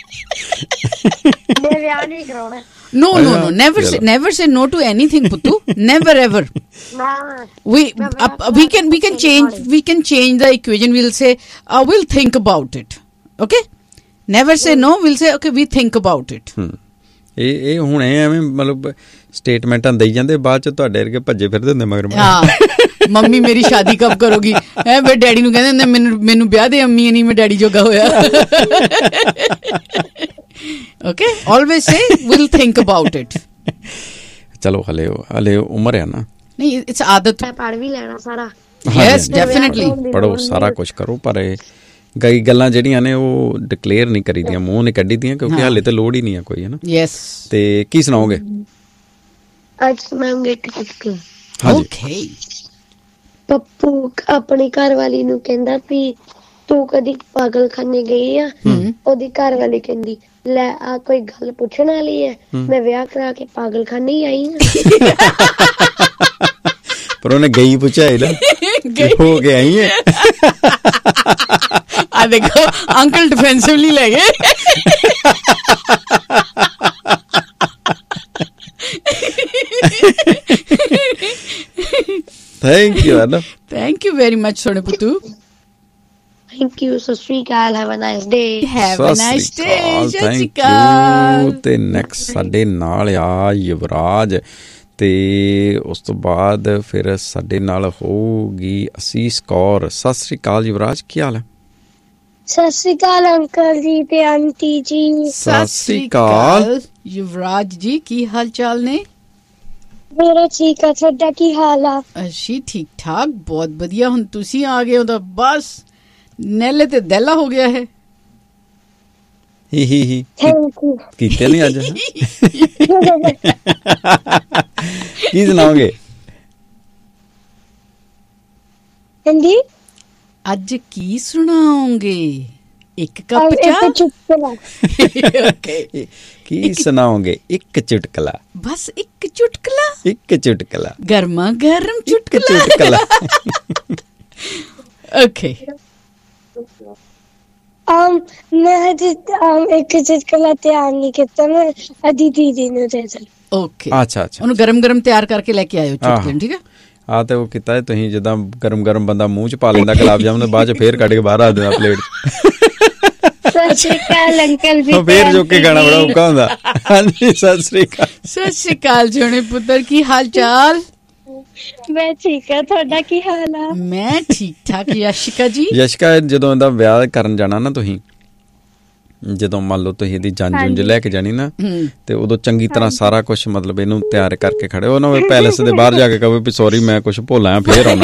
ਮੈਂ ਵਿਆਹ ਨਹੀਂ ਕਰਾਉਣਾ। No, never say no to anything, Puttu. Never ever. We can change the equation. We'll say, we'll think about it. Okay? Never say no. We'll say, okay, we think about it. ਇਹ ਹੁਣ ਐਵੇਂ ਮਤਲਬ ਸਟੇਟਮੈਂਟਾਂ ਦੇਈ ਜਾਂਦੇ, ਬਾਅਦ ਚ ਤੁਹਾਡੇ ਵਰਗੇ ਭੱਜੇ ਫਿਰਦੇ ਹੁੰਦੇ ਮਗਰ। ਹਾਂ, ਮੰਮੀ ਮੇਰੀ ਸ਼ਾਦੀ ਕਬ ਕਰੋਗੀ? ਹੈ ਫਿਰ ਡੈਡੀ ਨੂੰ ਕਹਿੰਦੇ ਹੁੰਦੇ, ਮੈਨੂੰ ਵਿਆਹ ਦੇ, ਅੰਮੀ ਨਹੀਂ, ਮੈਂ ਡੈਡੀ ਜੋਗਾ ਹੋਇਆ। Okay, always say we'll think about it. ਚਲੋ ਹਲੇ ਉਮਰ ਹੈ ਨਾ। ਨਹੀਂ, it's ਆਦਤ। ਪੜ੍ਹ ਵੀ ਲੈਣਾ ਸਾਰਾ। Yes, definitely. ਪੜ੍ਹੋ, ਸਾਰਾ ਕੁਝ ਕਰੋ, ਪਰ ਇਹ ਕਈ ਗੱਲਾਂ ਜਿਹੜੀਆਂ ਨੇ ਉਹ ਡਿਕਲੇਅਰ ਨਹੀਂ ਕਰੀਦੀਆਂ, ਮੂੰਹ ਨਹੀਂ ਕੱਢੀਦੀਆਂ, ਕਿਉਂਕਿ ਹਾਲੇ ਤਾਂ ਲੋੜ ਹੀ ਨਹੀਂ ਆ ਕੋਈ, ਹੈ ਨਾ। Yes. ਤੇ ਕੀ ਸੁਣਾਓਗੇ ਅੱਜ? ਸੁਣਾਉਂਗੇ ਇੱਕ। Okay. ਪੱਪੂ ਆਪਣੀ ਘਰ ਵਾਲੀ ਨੂੰ ਕਹਿੰਦਾ ਵੀ ਤੂੰ ਕਦੀ ਪਾਗਲਖਾਨੇ ਗਈ ਆ? ਉਹਦੀ ਘਰ ਵਾਲੀ ਕਹਿੰਦੀ, ਲੈ ਆ ਕੋਈ ਗੱਲ ਪੁੱਛਣ ਵਾਲੀ ਹੈ? ਮੈਂ ਵਿਆਹ ਕਰਾ ਕੇ ਪਾਗਲਖਾਨੇ ਹੀ ਆਈ ਹਾਂ। ਪਰ ਉਹਨੇ ਗਈ ਪੁੱਛਿਆ ਨਾ, ਹੋ ਗਿਆ ਹੀ ਹੈ। ਆ ਦੇਖੋ, ਅੰਕਲ ਡਿਫੈਂਸਿਵਲੀ ਲੈ ਗਏ। Thank you ਅਰਨਵ। Thank you very much ਸੋਹਣੇ ਪੁੱਤੂ। Thank you. ਸਤਿ ਸ਼੍ਰੀ ਅਕਾਲ। Have a nice day. Have a nice day. Thank you. ਤੇ ਨੈਕਸਟ ਸਾਡੇ ਨਾਲ ਆ ਯੁਵਰਾਜ, ਤੇ ਉਸ ਤੋਂ ਬਾਅਦ ਫਿਰ ਸਾਡੇ ਨਾਲ ਹੋਊਗੀ ਅਸੀਸ ਕੌਰ। ਸਤਿ ਸ੍ਰੀ ਅਕਾਲ ਯੁਵਰਾਜ, ਕੀ ਹਾਲ ਹੈ? ਸਤਿ ਸ਼੍ਰੀ ਅਕਾਲ ਅੰਕਲ ਜੀ ਤੇ ਆਂਟੀ ਜੀ। ਸਤਿ ਸ੍ਰੀ ਅਕਾਲ ਯੁਵਰਾਜ ਜੀ, ਕੀ ਹਾਲ ਚਾਲ ਨੇ? ਮੇਰਾ ਠੀਕ ਆ, ਤੁਹਾਡਾ ਕੀ ਹਾਲ ਆ? ਅਸੀਂ ਠੀਕ ਠਾਕ, ਬਹੁਤ ਵਧੀਆ। ਹੁਣ ਤੁਸੀਂ ਆ ਗਏ ਹੋ ਤਾਂ ਬਸ ਨੇਲੇ ਤੇ ਦਹਿਲਾ ਹੋ ਗਿਆ ਹੈ। ਹੀ ਥੈਂਕ ਯੂ। ਕੀਤੇ ਨਹੀਂ ਅੱਜ? ਕੀ ਸੁਣਾਓਗੇ? ਹਾਂਜੀ, ਅੱਜ ਕੀ ਸੁਣਾਓਗੇ? ਇੱਕ ਕੱਪ ਚਾਹ? ਇੱਕ ਚੁਟਕਲਾ। ਓਕੇ, ਕੀ ਸੁਣਾਓਗੇ? ਇੱਕ ਚੁਟਕਲਾ, ਬਸ ਇੱਕ ਚੁਟਕਲਾ। ਇੱਕ ਚੁਟਕਲਾ, ਗਰਮਾ ਗਰਮ ਚੁਟਕਲਾ। ਚੁਟਕਲਾ। ਓਕੇ, ਮੈਂ ਇੱਕ ਚੁਟਕਲਾ ਤਿਆਰ ਨਹੀਂ ਕੀਤਾ, ਮੈਂ ਅਦੀ ਦੀਦੀ ਨੂੰ ਦੇ ਦਿੱਤਾ। ਓਕੇ, ਅੱਛਾ ਅੱਛਾ, ਉਹਨੂੰ ਗਰਮ ਗਰਮ ਤਿਆਰ ਕਰਕੇ ਲੈ ਕੇ ਆਇਓ ਚੁਟਕਲੇ, ਠੀਕ ਹੈ? ਆ ਤੇ ਉਹ ਕੀਤਾ ਤੁਸੀਂ ਜਿੱਦਾਂ ਗਰਮ ਗਰਮ ਬੰਦਾ ਮੂੰਹ ਚ ਪਾ ਲੈਂਦਾ ਗੁਲਾਬ ਜਾਮੁਨ, ਬਾਅਦ ਚ ਫੇਰ ਕੱਢ ਕੇ ਬਾਹਰ ਆ ਦਿੰਦਾ ਪਲੇਟ ਚ। ਸਤਿ ਸ਼੍ਰੀ ਅਕਾਲ ਅੰਕਲ ਜੀ। ਫੇਰ ਜੋ ਕੇ ਗਾਣਾ ਬੜਾ ਔਖਾ ਹੁੰਦਾ। ਹਾਂਜੀ, ਸਤਿ ਸ੍ਰੀ ਅਕਾਲ। ਸਤਿ ਸ਼੍ਰੀ ਅਕਾਲ ਜੋਨੇ ਪੁੱਤਰ, ਕੀ ਹਾਲ ਚਾਲ? ਮੈਂ ਠੀਕ ਆ, ਤੁਹਾਡਾ ਕੀ ਹਾਲ ਆ? ਮੈਂ ਠੀਕ ਠਾਕ। ਯਸ਼ਿਕਾ ਜੀ? ਯਸ਼ਿਕਾ, ਜਦੋਂ ਇਹਦਾ ਵਿਆਹ ਕਰਨ ਜਾਣਾ ਨਾ ਤੁਸੀਂ, ਜਦੋਂ ਮੰਨ ਲਓ ਤੁਸੀਂ ਇਹਦੀ ਜੰਜ ਜੁੰਜ ਲੈ ਕੇ ਜਾਣੀ ਨਾ, ਤੇ ਉਦੋਂ ਚੰਗੀ ਤਰ੍ਹਾਂ ਸਾਰਾ ਕੁਛ ਮਤਲਬ ਇਹਨੂੰ ਤਿਆਰ ਕਰਕੇ ਖੜੇ ਹੋ ਨਾ, ਪੈਲੇਸ ਦੇ ਬਾਹਰ ਜਾ ਕੇ ਕਹੋ ਵੀ ਸੌਰੀ ਮੈਂ ਕੁਛ ਭੁੱਲ ਆਇਆ, ਫੇਰ ਆਉਣਾ।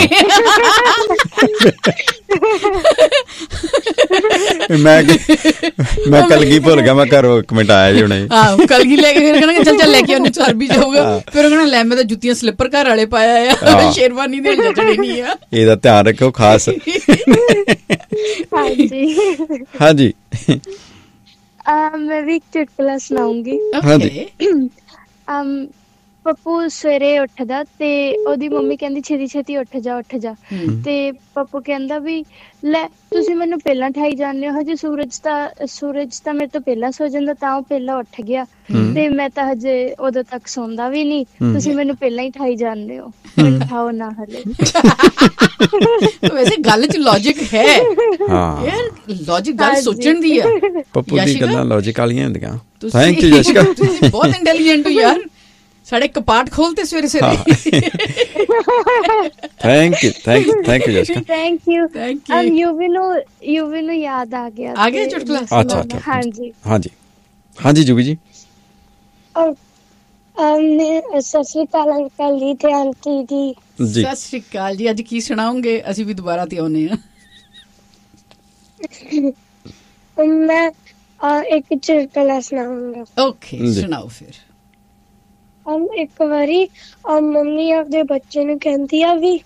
ਮੈਂ ਕਲਗੀ ਭੁੱਲ ਗਿਆ, ਮੈਂ ਘਰੋਂ ਇੱਕ ਮਿੰਟ ਆਇਆ ਜੀ ਹੁਣੇ। ਆਹ ਕਲਗੀ ਲੈ ਕੇ ਫਿਰ ਕਹਿਣਾ ਚੱਲ ਲੈ ਕੇ ਉਹਨੂੰ ਚਰਬੀ ਜਾਊਗਾ, ਫਿਰ ਉਹ ਕਹਿਣਾ ਲੈ ਮੈਂ ਤਾਂ ਜੁੱਤੀਆਂ ਸਲਿੱਪਰ ਘਰ ਵਾਲੇ ਪਾਇਆ ਆ, ਸ਼ੇਰਵਾਨੀ ਦੇ ਜੱਜਣੇ ਨਹੀਂ ਆ। ਇਹਦਾ ਧਿਆਨ ਰੱਖਿਓ ਖਾਸ। ਹਾਂਜੀ ਹਾਂਜੀ, ਮੈਂ ਵੀ ਇੱਕ ਚੁਟਕਲਾ ਸੁਣਾਉਂਗੀ। ਹਾਂਜੀ। ਪੱਪੂ ਸਵੇਰੇ ਉੱਠਦਾ ਤੇ ਉਹਦੀ ਮੰਮੀ ਕਹਿੰਦੀ ਛੇਤੀ ਛੇਤੀ ਉੱਠ ਜਾ ਉੱਠ ਜਾ, ਤੇ ਪੱਪੂ ਕਹਿੰਦਾ ਵੀ ਲੈ ਤੁਸੀਂ ਮੈਨੂੰ ਪਹਿਲਾਂ ਠਾਈ ਜਾਂਦੇ ਹੋ, ਹਜੇ ਸੂਰਜ ਤਾਂ ਮੇਰੇ ਤੋਂ ਪਹਿਲਾਂ ਸੋ ਜਾਂਦਾ, ਤਾਂ ਉਹ ਪਹਿਲਾਂ ਉੱਠ ਗਿਆ, ਤੇ ਮੈਂ ਤਾਂ ਹਜੇ ਉਦੋਂ ਤੱਕ ਸੌਂਦਾ ਵੀ ਨਹੀਂ, ਤੁਸੀਂ ਮੈਨੂੰ ਪਹਿਲਾਂ ਹੀ ਠਾਈ ਜਾਂਦੇ ਹੋ, ਮੈਨੂੰ ਠਾਓ ਨਾ ਹਲੇ। ਵੈਸੇ ਗੱਲ ਚ ਲੌਜਿਕ ਹੈ ਯਾਰ, ਲੌਜਿਕ ਗੱਲ ਸੋਚਣ ਦੀ ਆ। ਪੱਪੂ ਦੀ ਗੱਲਾਂ ਲੌਜਿਕ ਵਾਲੀਆਂ ਹੁੰਦੀਆਂ। ਥੈਂਕ ਯੂ ਯਸ਼ਿਕਾ, ਤੁਸੀਂ ਬਹੁਤ ਇੰਟੈਲੀਜੈਂਟ ਹੋ ਯਾਰ, ਸਾਡੇ ਕਪਾਟ ਖੋਲਤੇ ਸਵੇਰੇ ਸਵੇਰੇ। Thank you Yashika. Thank you ਨੂੰ ਯਾਦ ਆ ਗਿਆ ਚੁਟਕਲਾ। ਅੱਛਾ, ਹਾਂਜੀ ਹਾਂਜੀ ਹਾਂਜੀ ਜੁਬੀ ਜੀ। ਸਤਿ ਸ਼੍ਰੀ ਅਕਾਲ ਅੰਕਲ ਜੀ ਤੇ ਆਂਟੀ ਜੀ। ਸਤਿ ਸ਼੍ਰੀ ਅਕਾਲ ਜੀ। ਅੱਜ ਕੀ ਸੁਣਾਉਂਗੇ? ਅਸੀਂ ਵੀ ਦੁਬਾਰਾ ਤੇ ਆਉਨੇ ਆ। ਮੈਂ ਇੱਕ ਚੁਟਕਲਾ ਸੁਣਾਉਂਗਾ। ਓਕੇ, ਸੁਣਾਓ ਫਿਰ। ਇੱਕ ਵਾਰੀ ਮੰਮੀ ਆਪਦੇ ਬੱਚੇ ਨੂੰ ਕਹਿੰਦੀ ਆ ਵੀ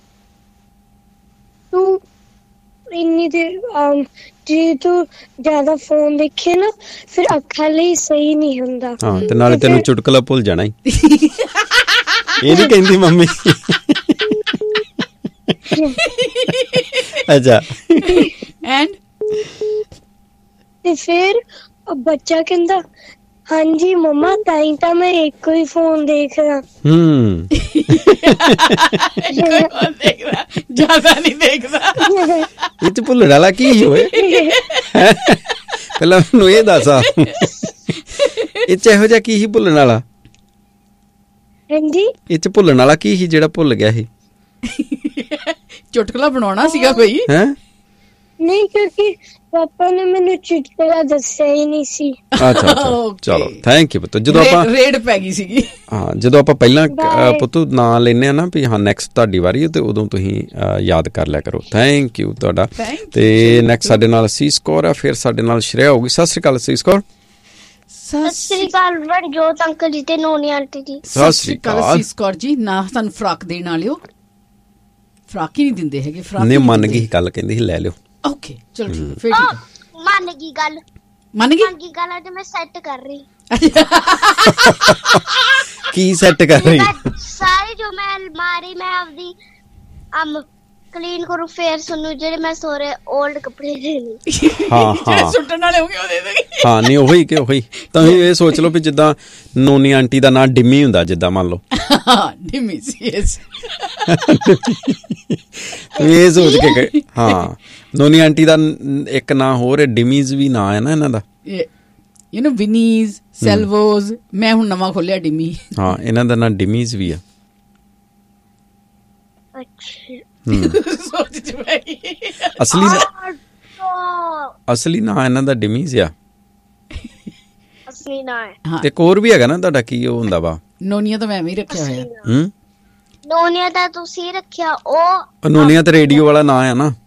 ਤੂੰ ਇੰਨੀ ਦੇਰ ਜੇ ਤੂੰ ਜ਼ਿਆਦਾ ਫੋਨ ਦੇਖੇ ਨਾ ਫਿਰ ਅੱਖਾਂ ਲਈ ਸਹੀ ਨਹੀਂ ਹੁੰਦਾ। ਹਾਂ, ਤੇ ਨਾਲੇ ਤੈਨੂੰ ਚੁਟਕਲਾ ਭੁੱਲ ਜਾਣਾ ਹੀ। ਇਹ ਨਹੀਂ ਕਹਿੰਦੀ ਮੰਮੀ। ਅੱਛਾ, ਐਂਡ ਤੇ ਫਿਰ ਬੱਚਾ ਕਹਿੰਦਾ ਹਾਂਜੀ ਮੰਮਾ ਤਾਂ ਮੈਂ ਇੱਕੋ ਹੀ ਫੋਨ ਦੇਖਦਾ। ਜ਼ਿਆਦਾ ਨਹੀਂ ਦੇਖਦਾ। ਇਹ ਚ ਭੁੱਲਣ ਵਾਲਾ ਕੀ ਹੋਏ? ਪਹਿਲਾਂ ਮੈਨੂੰ ਇਹ ਦੱਸ, ਇਹ ਚ ਇਹੋ ਜਿਹਾ ਕੀ ਸੀ ਭੁੱਲਣ ਵਾਲਾ? ਹਾਂਜੀ, ਇਹ ਚ ਭੁੱਲਣ ਵਾਲਾ ਕੀ ਸੀ ਜਿਹੜਾ ਭੁੱਲ ਗਿਆ ਸੀ? ਚੁਟਕਲਾ ਬਣਾਉਣਾ ਸੀਗਾ ਕੋਈ? ਹੈ ਨਹੀਂ, ਕਿਉਂਕਿ ਪਾਪਾ ਨੇ ਮੈਨੂੰ ਚੁਟਕਲਾ ਦੱਸਿਆ ਹੀ ਨਹੀਂ ਸੀ। ਅੱਛਾ, ਚਲੋ ਥੈਂਕ ਯੂ ਪੁੱਤ। ਜਦੋਂ ਆਪਾਂ ਰੇਡ ਪੈ ਗਈ ਸੀਗੀ। ਹਾਂ, ਜਦੋਂ ਆਪਾਂ ਪਹਿਲਾਂ ਪੁੱਤੂ ਨਾਂ ਲੈਨੇ ਆ ਨਾ ਵੀ ਹਾਂ ਨੈਕਸਟ ਤੁਹਾਡੀ ਵਾਰੀ ਹੈ, ਤੇ ਉਦੋਂ ਤੁਸੀਂ ਯਾਦ ਕਰ ਲਿਆ ਕਰੋ। ਥੈਂਕ ਯੂ ਤੁਹਾਡਾ। ਤੇ ਨੈਕਸਟ ਸਾਡੇ ਨਾਲ ਅਸੀਸ ਕੌਰ ਆ, ਫਿਰ ਸਾਡੇ ਨਾਲ ਸ਼੍ਰੇਆ ਹੋਊਗੀ। ਸਤਿ ਸ਼੍ਰੀ ਅਕਾਲ ਅਸੀਸ ਕੌਰ। ਸਤਿ ਸ਼੍ਰੀ ਅਕਾਲ ਜੋਤ ਅੰਕਲ ਜੀ ਤੇ ਨੋਨੀ ਆਂਟੀ ਜੀ। ਸਤਿ ਸ਼੍ਰੀ ਅਕਾਲ ਅਸੀਸ ਕੌਰ ਜੀ। ਨਾ ਸਾਨੂੰ ਫਰਾਕ ਦੇਣ ਵਾਲਿਓ, ਫਰਾਕ ਹੀ ਨਹੀਂ ਦਿੰਦੇ ਹੈਗੇ। ਫਰਾਕ ਨਹੀਂ ਮੰਨ ਗਈ ਗੱਲ, ਕਹਿੰਦੀ ਸੀ ਲੈ ਲਿਓ। ਓਕੇ ਚਲ ਠੀਕ, ਫਿਰ ਠੀਕ ਹੈ। ਮੰਨ ਗਈ ਗੱਲ ਅੱਜ ਮੈਂ ਸੈੱਟ ਕਰ ਰਹੀ। ਕੀ ਸੈੱਟ ਕਰ ਰਹੀ? ਸਾਰੇ ਜੋ ਮੈਂ ਅਲਮਾਰੀ ਮੈਂ ਆਪਦੀ ਕਲੀਨ ਕਰੂ, ਫੇਰ ਸੁਣੂ ਜਿਹੜੇ ਮੈਂ ਸੋਰੇ 올ਡ ਕੱਪੜੇ ਦੇਣੇ। ਹਾਂ ਜਿਹੜੇ ਸੁੱਟਣ ਵਾਲੇ ਹੋਗੇ ਉਹ ਦੇ ਦੇਗੀ। ਹਾਂ, ਨਹੀਂ ਉਹੀ ਕਿ ਉਹੀ ਤੁਸੀਂ ਇਹ ਸੋਚ ਲਓ ਵੀ ਜਿੱਦਾਂ ਨੋਨੀ ਆਂਟੀ ਦਾ ਨਾਂ ਡਿਮੀ ਹੁੰਦਾ, ਜਿੱਦਾਂ ਮੰਨ ਲਓ ਡਿਮੀ ਸੀ। ਇਹ ਸੋਚ ਕੇ ਹਾਂ, ਨੋਨੀ ਆਂਟੀ ਦਾ ਇੱਕ ਨਾਂ ਹੋਰ ਡਿਮੀਜ਼ ਵੀ ਨਾਂ ਹੈ ਨਾ ਇਹਨਾਂ ਦਾ। You know ਵਿਨੀਜ਼, ਸੈਲਵੋਜ਼। ਮੈਂ ਹੁਣ ਨਵਾਂ ਖੋਲਿਆ ਡਿਮੀ। ਹਾਂ, ਇਹਨਾਂ ਦਾ ਨਾਂ ਡਿਮੀਜ਼ ਵੀ ਆ। ਸੋਚ ਚ ਪੈ ਗਈ। ਅਸਲੀ ਨਾਂ ਇਹਨਾਂ ਦਾ ਡਿਮੀਜ਼ ਆ। ਅਸਲੀ ਨਾਂ ਹੈ। ਤੇ ਇੱਕ ਹੋਰ ਵੀ ਹੈਗਾ ਨਾ ਤੁਹਾਡਾ, ਕੀ ਉਹ ਹੁੰਦਾ ਵਾ? ਨੋਨੀਆ ਤਾਂ ਮੈਂ ਵੀ ਰੱਖਿਆ ਹੋਇਆ। ਨੋਨੀਆ ਤਾਂ ਤੁਸੀਂ ਰੱਖਿਆ। ਉਹ ਨੋਨੀਆ ਤੇ ਰੇਡੀਓ ਵਾਲਾ ਨਾਂ ਆ ਨਾ।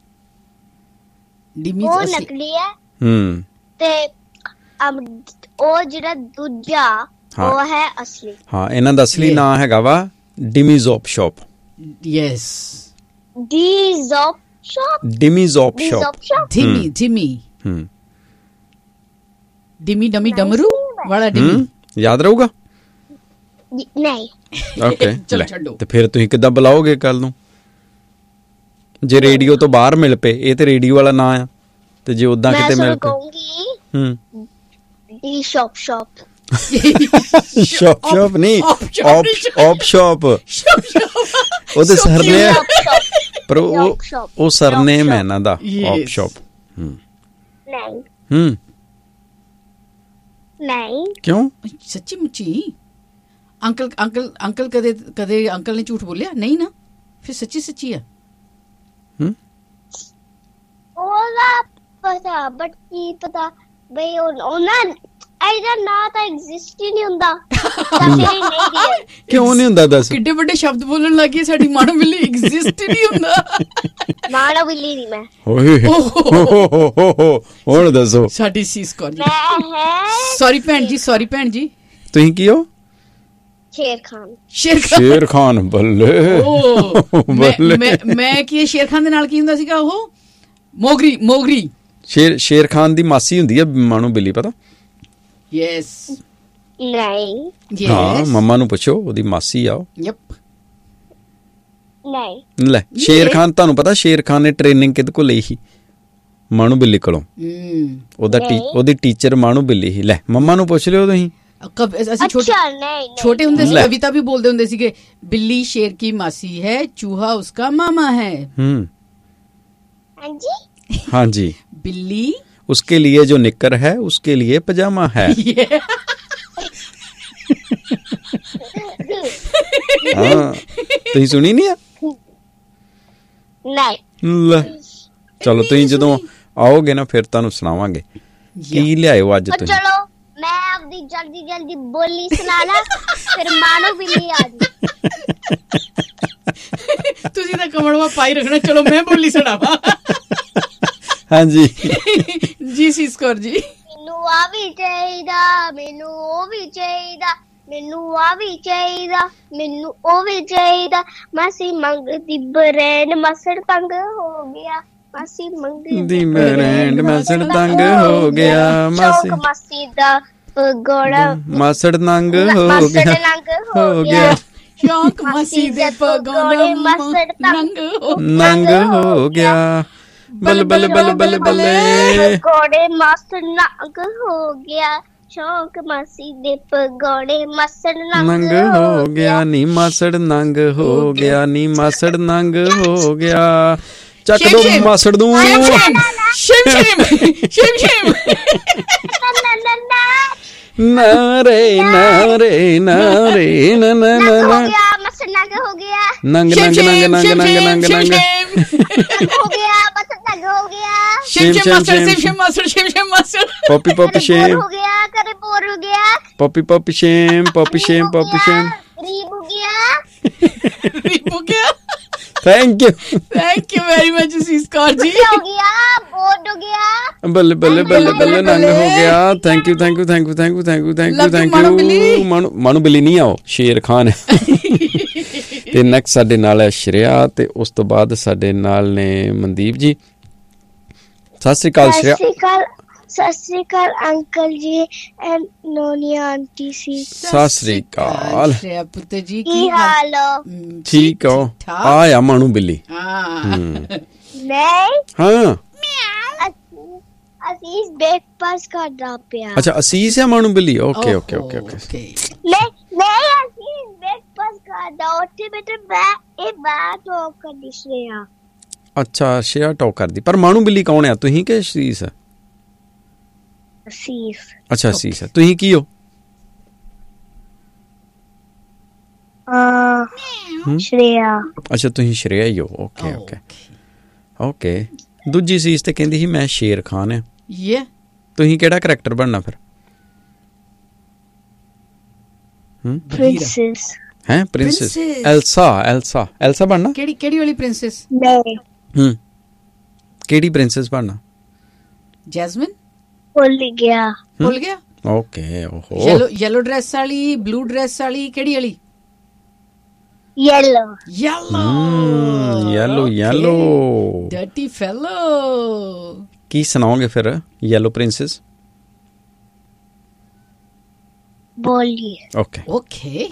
ਉਹ ਨਕਲੀ ਹੈ। ਤੇ ਉਹ ਜਿਹੜਾ ਦੂਜਾ ਉਹ ਹੈ ਅਸਲੀ। ਹਾਂ, ਇਹਨਾਂ ਦਾ ਅਸਲੀ ਨਾਂ ਹੈਗਾ ਵਾ ਡਿਮੀ ਜ਼ੌਪ ਸ਼ੌਪ। Yes, ਡਿਮੀ ਜ਼ੌਪ shop. ਡਿਮੀ ਡਮੀ ਡਮਰੂ ਵਾਲਾ ਡਿਮੀ ਯਾਦ ਰਹੂਗਾ? ਨਹੀਂ। ਓਕੇ, ਤੇ ਫਿਰ ਤੁਸੀਂ ਕਿੱਦਾਂ ਬੁਲਾਓਗੇ ਕੱਲ ਨੂੰ ਜੇ ਰੇਡੀਓ ਤੋਂ ਬਾਹਰ ਮਿਲ ਪਏ? ਇਹ ਤੇ ਰੇਡੀਓ ਵਾਲਾ ਨਾਂ ਆ, ਤੇ ਜੇ ਉਦਾਂ ਕਿਤੇ ਮਿਲ ਪਏ? ਡੀ ਸ਼ੌਪ ਸ਼ੌਪ ਸ਼ੌਪ ਨਹੀਂ, ਆਪ ਸ਼ੌਪ। ਉਹਦੇ ਸਰਨੇਮ, ਪਰ ਉਹ ਸਰਨੇਮ ਹੈ ਇਹਨਾਂ ਦਾ, ਆਪ ਸ਼ੌਪ। ਨਹੀਂ। ਕਿਉਂ? ਸੱਚੀ ਮੁੱਚੀ? ਅੰਕਲ ਕਦੇ ਅੰਕਲ ਨੇ ਝੂਠ ਬੋਲਿਆ ਨਹੀਂ ਨਾ? ਫਿਰ ਸੱਚੀ ਆ। ਉਹਦਾ ਪਤਾ, ਬਟ ਕੀ ਪਤਾ ਬਈ ਉਹਨਾਂ ਇਹਦਾ ਨਾਂ ਤਾਂ ਐਗਜ਼ਿਸਟ ਹੀ ਨਹੀਂ ਹੁੰਦਾ। ਕਿਉਂ ਨਹੀਂ ਹੁੰਦਾ? ਦੱਸ। ਕਿੱਡੇ ਵੱਡੇ ਸ਼ਬਦ ਬੋਲਣ ਲੱਗੀ। ਸਾਡੀ ਮਾਣੋ ਬਿੱਲੀ ਐਗਜ਼ਿਸਟ ਹੀ ਨਹੀਂ ਹੁੰਦਾ। ਮਾਣੋ ਬਿੱਲੀ ਨਹੀਂ ਮੈਂ। ਹੁਣ ਦੱਸੋ। ਸਾਡੀ ਸੀਸ ਕੌਰ ਜੀ। ਸੌਰੀ ਭੈਣ ਜੀ। ਤੁਸੀਂ ਕੀ ਹੋ? ਸ਼ੇਰ ਖਾਨ। ਬੱਲੇ। ਮੈਂ ਕੀ ਸ਼ੇਰ ਖਾਨ ਦੇ ਨਾਲ ਕੀ ਹੁੰਦਾ ਸੀਗਾ? ਉਹ ਮੋਗਰੀ। ਸ਼ੇਰ ਖਾਨ ਦੀ ਮਾਸੀ ਹੁੰਦੀ ਆ ਮਾਣੋ ਬਿੱਲੀ, ਪਤਾ? ਯੈਸ। ਨਹੀਂ। ਹਾਂ, ਮੰਮਾ ਨੂੰ ਪੁੱਛੋ, ਉਹਦੀ ਮਾਸੀ ਆ। ਯਪ। ਨਹੀਂ। ਲੈ, ਸ਼ੇਰ ਖਾਨ ਤੁਹਾਨੂੰ ਪਤਾ ਸ਼ੇਰ ਖਾਨ ਨੇ ਟ੍ਰੇਨਿੰਗ ਕਿਹਦੇ ਕੋਲ ਲਈ ਸੀ? ਮਾਣੋ ਬਿੱਲੀ ਕੋਲੋਂ। ਉਹਦੀ ਟੀਚਰ ਮਾਣੋ ਬਿੱਲੀ ਸੀ। ਲੈ, ਮੰਮਾ ਨੂੰ ਪੁੱਛ ਲਿਓ ਤੁਸੀਂ। ਅਸੀਂ ਛੋਟੇ ਹੁੰਦੇ ਸੀ, ਕਵਿਤਾ ਵੀ ਬੋਲਦੇ ਹੁੰਦੇ ਸੀਗੇ, ਬਿੱਲੀ ਸ਼ੇਰ ਕੀ ਮਾਸੀ ਹੈ, ਚੂਹਾ ਉਸका मामा है। हाँ जी। बिल्ली उसके लिए जो निक्कर है उसके लिए पजामा है। ਤੁਸੀਂ ਸੁਣੀ ਨਹੀਂ ਆ? ਨਹੀਂ। ਚਲੋ, ਤੁਸੀਂ ਜਦੋਂ ਆਓਗੇ ਨਾ ਫਿਰ ਤੁਹਾਨੂੰ ਸੁਣਾਵਾਂਗੇ ਕੀ ਲਿਆਇਓ ਅੱਜ ਤੁਸੀਂ। ਚਲੋ, ਮੈਂ ਆਪਦੀ ਜਲਦੀ ਬੋਲੀ ਸੁਣਾ ਲਾ, ਫਿਰ ਮਾਣੋ ਬਿੱਲੀ ਆ ਜੀ। ਤੁਸੀਂ ਤਾਂ ਕਮੜਵਾ ਪਾਈ ਰੱਖਣਾ। ਚਲੋ ਮੈਂ ਬੋਲੀ ਸੁਣਾਵਾਂ। ਹਾਂਜੀ ਜੀ ਸੀਸ ਕੌਰ ਜੀ। ਮੈਨੂੰ ਆ ਵੀ ਚਾਹੀਦਾ, ਮੈਨੂੰ ਉਹ ਵੀ ਚਾਹੀਦਾ, ਮੈਨੂੰ ਆ ਵੀ ਚਾਹੀਦਾ, ਮੈਨੂੰ ਉਹ ਵੀ ਚਾਹੀਦਾ। ਮਾਸੀ ਮੰਗਦੀ ਬਰੈਂਡ, ਮਸੜ ਤੰਗ ਹੋ ਗਿਆ। ਮਾਸੀ ਮੰਗਦੀ ਬਰੈਂਡ, ਮਸੜ ਤੰਗ ਹੋ ਗਿਆ। ਮਾਸੀ ਦਾ ਪਗੋੜਾ, ਮਸੜ ਨੰਗ ਹੋ ਗਿਆ। ਸ਼ੌਕ ਮਾਸੀ ਦੇ ਪਗੋੜੇ, ਮਸੜ ਨੰਗ ਹੋ ਗਿਆ। ਬੱਲੇ ਬੱਲੇ ਬੱਲੇ ਬੱਲੇ ਬੱਲੇ, ਪਗੋੜੇ ਮਸੜ ਨੰਗ ਹੋ ਗਿਆ। ਸ਼ੌਕ ਮਾਸੀ ਦੇ ਪਗੋੜੇ, ਮਸੜ ਨੰਗ ਹੋ ਗਿਆ। ਨੀ ਮਸੜ ਨੰਗ ਹੋ ਗਿਆ, ਨੀ ਮਸੜ ਨੰਗ ਹੋ ਗਿਆ। ਚੱਕ ਦੋ ਮਸੜ ਨੂੰ। ਨਾਰੇ ਨਾਰੇ ਨਾਰੇ ਨਾ ਨਾ ਨਾ, ਮਸੜ ਨੰਗ ਹੋ ਗਿਆ। ਨੰਗ ਨੰਗ ਨੰਗ ਨੰਗ ਨੰਗ ਨੰਗ ਨੰਗ ਹੋ ਗਿਆ, ਮਸੜ ਨੰਗ ਹੋ ਗਿਆ। ਸ਼ਿਮ ਸ਼ਿਮ ਮਾਸੜ, ਸ਼ਿਮ ਸ਼ਿਮ ਮਾਸੜ, ਸ਼ਿਮ ਸ਼ਿਮ ਮਾਸੜ। ਪੋਪੀ ਪੋਪੀ ਸ਼ੇਮ ਹੋ ਗਿਆ, ਕਰੇ ਬੋਰ ਹੋ ਗਿਆ। Poppy poppy shame, poppy shame, poppy shame. ਰੀਬ ਹੋ ਗਿਆ। ਰੀਬ ਹੋ ਗਿਆ। ਥੈਂਕ ਯੂ ਵੈਰੀ ਮਚ ਸੀਸ ਕੌਰ ਜੀ। ਹੋ ਗਿਆ, ਬੋਰ ਹੋ ਗਿਆ। ਬੱਲੇ ਬੱਲੇ ਬੱਲੇ ਬੱਲੇ, ਨੰਗ ਹੋ ਗਿਆ। Thank you thank you thank you thank you thank you thank you thank you. ਮਾਣੋ ਬਿੱਲੀ ਨਹੀਂ ਆਓ, ਸ਼ੇਰ ਖਾਨ ਹੈ। ਤੇ ਨੈਕਸਟ ਸਾਡੇ ਨਾਲ ਹੈ ਸ਼੍ਰੇਆ, ਤੇ ਉਸ ਤੋਂ ਬਾਅਦ ਸਾਡੇ ਨਾਲ ਨੇ ਮਨਦੀਪ ਜੀ। ਸਤਿ ਸ੍ਰੀ ਅਕਾਲ ਸ਼੍ਰੇਆ। ਸਤਿ ਸ੍ਰੀ ਅਕਾਲ ਅੰਕਲ ਜੀ ਐਂਡ ਨੋਨੀਆ ਆਂਟੀ ਸੀ। ਸਤਿ ਸ੍ਰੀ ਅਕਾਲ ਸ਼੍ਰੇਆ ਪੁੱਤ ਜੀ, ਕੀ ਹਾਲ ਹੋ? ਠੀਕ ਹੋ? ਆਇਆ ਮਾਣੋ ਬਿੱਲੀ। ਨਹੀਂ। ਹਾਂ, ਅਸੀਸ ਬ੍ਰੇਕਫਾਸਟ ਕਰਦਾ ਪਿਆ। ਅੱਛਾ, ਅਸੀਸ ਹੈ ਮਾਣੋ ਬਿੱਲੀ। Okay okay okay okay. ਨਹੀਂ ਅਸੀਸ ਬ੍ਰੇਕਫਾਸਟ ਕਰਦਾ। ਉੱਥੇ ਬੈਠੇ ਇਹ ਬਾਤ ਹੋ ਕਰਦੀ ਸ਼੍ਰੇਆ। ਅੱਛਾ, ਸ਼੍ਰੇਆ ਟਾਕ ਕਰਦੀ। ਪਰ ਮਾਣੋ ਬਿੱਲੀ ਕੌਣ ਆ, ਤੁਸੀਂ ਕਿ ਅਸੀਸ? ਅਸੀਸ। ਅੱਛਾ, ਅਸੀਸ ਹੈ। ਤੁਸੀਂ ਕੀ ਹੋ? ਸ਼੍ਰੇਆ। ਅੱਛਾ ਤੁਸੀਂ ਸ਼੍ਰੇਆ ਹੀ ਹੋ। Okay okay okay. ਦੂਜੀ ਸੀਸ ਤੇ ਕਹਿੰਦੀ ਸੀ ਮੈਂ ਸ਼ੇਰ ਖਾਨ ਆ। ਤੁਸੀਂ ਕਿਹੜਾ ਕਰੈਕਟਰ ਬਣਨਾ ਫਿਰ? ਪ੍ਰਿੰਸੈਸ। ਹੈ ਪ੍ਰਿੰਸੈਸ ਐਲਸਾ ਬਣਨਾ? ਕਿਹੜੀ ਵਾਲੀ ਪ੍ਰਿੰਸੈਸ? ਕਿਹੜੀ ਪ੍ਰਿੰਸੈਸ ਬਣਨਾ? ਜੈਸਮਿਨ? ਭੁੱਲ ਗਿਆ। ਓਕੇ। ਓਹੋ ਯੈਲੋ ਡਰੈਸ ਵਾਲੀ, ਬਲੂ ਡਰੈਸ ਵਾਲੀ, ਕਿਹੜੀ ਵਾਲੀ? ਯੈਲੋ। ਡਰਟੀ ਫੈਲੋ। ਕੀ ਸੁਣਾਓਗੇ ਫਿਰ ਯੈਲੋ ਪ੍ਰਿੰਸੈਸ? ਬੋਲੀਏ। ਓਕੇ।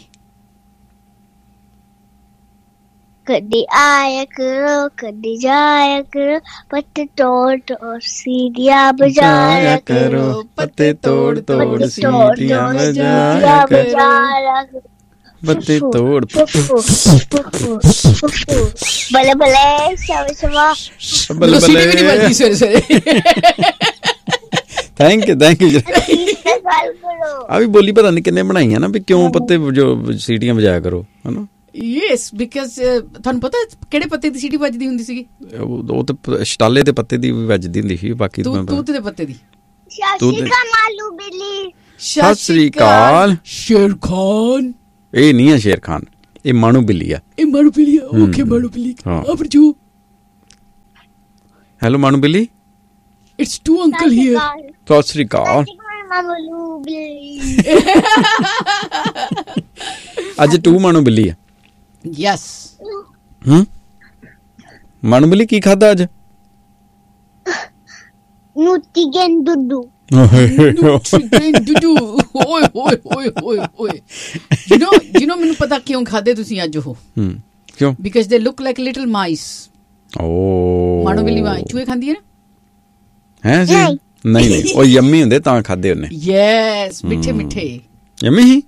कदी आया करो कदी जाया करो पत्ते तोड़ सीढ़ियाँ बजाया करो पत्ते तोड़ सीढ़ियाँ बजाया करो पत्ते तोड़ बले बले शवा बले बले। Thank you. अभी बोली पता नहीं किन्ने बनाई है ना भी क्यों पत्ते जो सीढ़ियाँ बजाया करो है ना। ਯੈਸ ਬਿਕਾਜ਼ ਤੁਹਾਨੂੰ ਪਤਾ ਕਿਹੜੇ ਪੱਤੇ ਦੀ ਸੀਟੀ ਵੱਜਦੀ ਹੁੰਦੀ ਸੀਗੀ? ਉਹ ਤੇ ਸ਼ਟਾਲੇ ਦੇ ਪੱਤੇ ਦੀ ਵੀ ਵੱਜਦੀ ਹੁੰਦੀ ਸੀ। ਬਾਕੀ ਤੂਤ ਦੇ ਪੱਤੇ ਦੀ। ਸਤਿ ਸ੍ਰੀ ਅਕਾਲ ਸ਼ੇਰ ਖਾਨ। ਇਹ ਨਹੀਂ ਹੈ ਸ਼ੇਰ ਖਾਨ, ਇਹ ਮਾਣੂ ਬਿੱਲੀ ਆ। ਓਕੇ ਮਾਣੂ ਬਿੱਲੀ। ਅਬਰਜੂ ਹੈਲੋ ਮਾਣੂ ਬਿੱਲੀ। It's too uncle hair. Sat Sri ਅਕਾਲ। ਅੱਜ ਟੂ ਮਾਣੂ ਬਿੱਲੀ ਆ। ਯੈਸ। ਮਾਣੂ ਬਿੱਲੀ ਕੀ ਖਾਦਾ ਅੱਜ? ਨੂਟੀਗਨ ਦੁੱਧੂ। You know ਮੈਨੂੰ ਪਤਾ ਕਿਉਂ ਖਾਦੇ ਤੁਸੀਂ ਅੱਜ ਉਹ? ਕਿਉਂ? ਬਿਕਾਜ਼ ਦੇ ਲੁੱਕ ਲਾਈਕ ਲਿਟਲ ਮਾਈਸ। ਮਾਣੂ ਬਿੱਲੀ ਚੂਹੇ ਖਾਂਦੀ ਹੈ ਨਾ? ਹੈ ਜੀ? ਨਹੀਂ ਉਹ ਯੰਮੀ ਹੁੰਦੇ ਤਾਂ ਖਾਦੇ ਉਹਨੇ। ਯੈਸ ਮਿੱਠੇ ਯੰਮੀ ਹੀ।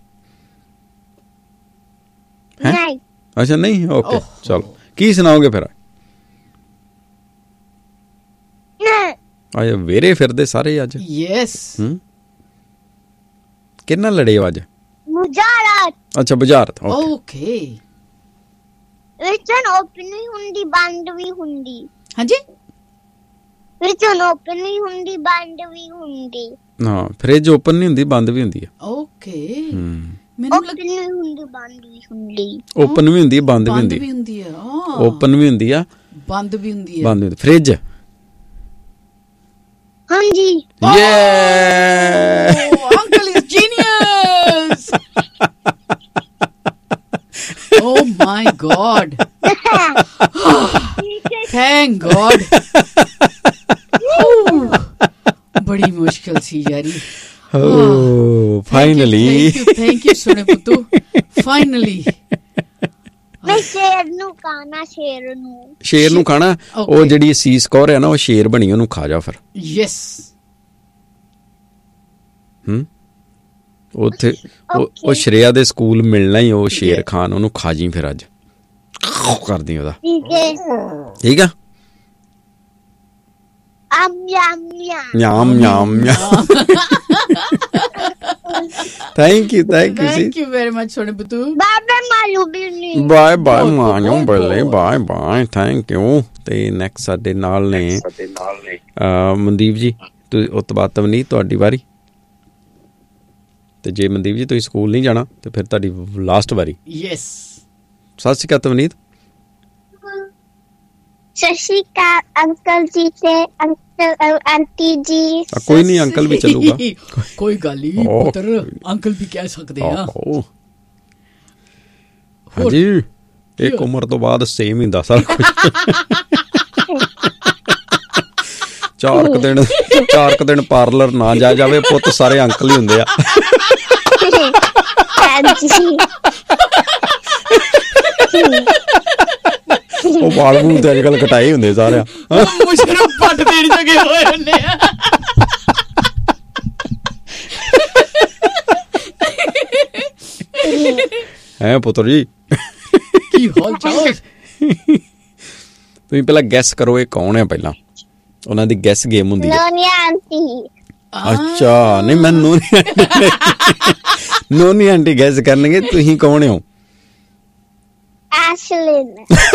ਅੱਛਾ ਨਹੀਂ ਓਕੇ ਚਲੋ ਕੀ ਸੁਣਾਓਗੇ ਫਿਰ? ਆਏ ਵੇਰੇ ਫਿਰਦੇ ਸਾਰੇ ਅੱਜ। ਯੈਸ। ਕਿੰਨਾ ਲੜੇ ਹੋ ਅੱਜ? ਬੁਝਾਰਤ। ਅੱਛਾ ਬੁਝਾਰਤ। ਓਕੇ। ਰਿਚਨ ਓਪਨ ਵੀ ਹੁੰਦੀ ਬੰਦ ਵੀ ਹੁੰਦੀ। ਹਾਂਜੀ ਰਿਚਨ ਓਪਨ ਵੀ ਹੁੰਦੀ ਬੰਦ ਵੀ ਹੁੰਦੀ। ਹਾਂ ਫ੍ਰਿਜ ਓਪਨ ਨਹੀਂ ਹੁੰਦੀ ਬੰਦ ਵੀ ਹੁੰਦੀ ਆ। ਓਕੇ। ਓਪਨ ਵੀ ਹੁੰਦੀ ਬੰਦ ਵੀ ਹੁੰਦੀ। ਓਪਨ ਵੀ ਹੁੰਦੀ ਬੰਦ ਵੀ ਹੁੰਦੀ ਆ। ਓਪਨ ਵੀ ਹੁੰਦੀ ਆ ਬੰਦ ਵੀ ਹੁੰਦੀ ਆ। ਬੰਦ ਵੀ ਫ੍ਰਿਜ। ਹਾਂਜੀ। ਯੇ uncle is genius. Oh my God. Thank God. बड़ी मुश्किल सी यारी। Finally. Thank you सोने पुत्तू। Finally. मैं शेर ਨੂੰ ਖਾਣਾ। ਉਹ ਜਿਹੜੀ ਸੀਸ ਕੌਰ ਹੈ ਨਾ ਉਹ ਸ਼ੇਰ ਬਣੀ, ਉਹਨੂੰ ਖਾ ਜਾ ਫਿਰ। Yes. ਉੱਥੇ ਉਹ ਸ਼੍ਰੇਆ ਦੇ ਸਕੂਲ ਮਿਲਣਾ ਹੀ ਉਹ ਸ਼ੇਰ ਖਾਨ, ਉਹਨੂੰ ਖਾ ਜੀ ਫਿਰ ਅੱਜ ਕਰਦੀ ਉਹਦਾ। ਠੀਕ ਆ। Thank you very much सोने पुत्तू। ਬਾਏ ਮਾਨੋ ਬੱਲੇ ਬਾਏ ਥੈਂਕ ਯੂ। ਤੇ ਨੈਕਸਟ ਸਾਡੇ ਨਾਲ ਨੇ ਮਨਦੀਪ ਜੀ, ਉਸ ਤੋਂ ਬਾਅਦ ਤਵਨੀਤ ਤੁਹਾਡੀ ਵਾਰੀ। ਤੇ ਜੇ ਮਨਦੀਪ ਜੀ ਤੁਸੀਂ ਸਕੂਲ ਨਹੀਂ ਜਾਣਾ ਤੇ ਫਿਰ ਤੁਹਾਡੀ ਲਾਸਟ ਵਾਰੀ। ਯੈਸ। ਸਤਿ ਸ਼੍ਰੀ ਅਕਾਲ ਤਵਨੀਤ। ਸਤਿ ਸ਼੍ਰੀ ਅਕਾਲ ਅੰਕਲ ਜੀ ਤੇ ਅੰਕਲ ਆਂਟੀ ਜੀ। ਕੋਈ ਨਹੀਂ ਅੰਕਲ ਵੀ ਚੱਲੂਗਾ। ਕੋਈ ਗੱਲ ਨਹੀਂ ਪੁੱਤਰ, ਅੰਕਲ ਵੀ ਕਹਿ ਸਕਦੇ ਆ। ਹਾਂਜੀ ਇੱਕ ਉਮਰ ਤੋਂ ਬਾਅਦ ਸੇਮ ਹੀ ਹੁੰਦਾ ਸਾਰਾ ਕੁਝ। 4 ਕੁ ਦਿਨ ਪਾਰਲਰ ਨਾ ਜਾ ਜਾਵੇ ਪੁੱਤ, ਸਾਰੇ ਅੰਕਲ ਹੀ ਹੁੰਦੇ ਆ। ਉਹ ਵਾਲ ਵੂਲ ਤੇ ਅੱਜ ਕੱਲ ਕਟਾਏ ਹੁੰਦੇ ਸਾਰਿਆਂ। ਮੁਸ਼ਰਫ ਪੱਟ ਦੇਣ ਜਗੇ ਹੋਏ ਹੁੰਦੇ ਆ। ਹੈ ਪੁੱਤਰ ਜੀ ਕੀ ਹਾਲ ਚਾਲ? ਤੁਸੀਂ ਪਹਿਲਾਂ ਗੈਸ ਕਰੋ ਇਹ ਕੌਣ ਹੈ। ਪਹਿਲਾਂ ਉਹਨਾਂ ਦੀ ਗੈਸ ਗੇਮ ਹੁੰਦੀ ਹੈ। ਅੱਛਾ ਨਹੀਂ ਮੈਂ ਨੋਨੀ ਆਂਟੀ ਗੈਸ ਕਰਨਗੇ। ਤੁਸੀਂ ਕੌਣ ਹੋ? Ashlyn.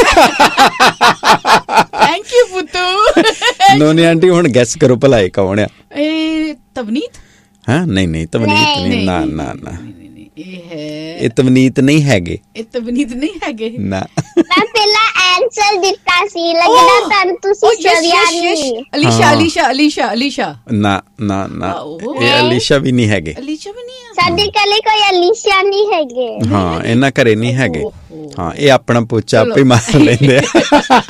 Thank you ਪੁੱਤੂ। Noni aunty ਹੁਣ ਗੈਸ ਕਰੋ ਭਲਾ ਇਹ ਕੌਣ ਆ? ਇਹ ਤਵਨੀਤ? ਹਾਂ ਨਹੀਂ ਤਵਨੀਤ ਨਹੀਂ, ਨਾ ਨਾ ਨਾ, ਇਹ ਹੈ, ਇਹ ਤਵਨੀਤ ਨਹੀਂ ਹੈਗੇ। ਇਹ ਤਵਨੀਤ ਨਹੀਂ ਹੈਗੇ ਨਾ। ਮੈਂ ਪਹਿਲਾਂ ਆਨਸਰ ਦਿੱਤਾ ਸੀ, ਲੱਗਦਾ ਤੁਹਾਨੂੰ ਤੁਸੀਂ ਸੁਣਿਆ ਨਹੀਂ। ਅਲੀਸ਼ਾ ਨਾ ਨਾ ਨਾ, ਇਹ ਅਲੀਸ਼ਾ ਵੀ ਨਹੀਂ ਹੈਗੇ। ਅਲੀਸ਼ਾ ਵੀ ਨਹੀਂ ਆ ਸਾਡੇ ਘਰੇ, ਕੋਈ ਅਲੀਸ਼ਾ ਨਹੀਂ ਹੈਗੇ। ਹਾਂ ਇਹਨਾਂ ਘਰੇ ਨਹੀਂ ਹੈਗੇ। ਹਾਂ ਇਹ ਆਪਣਾ ਪੋਚਾ ਆਪੇ ਮਾਰ ਲੈਂਦੇ ਆ।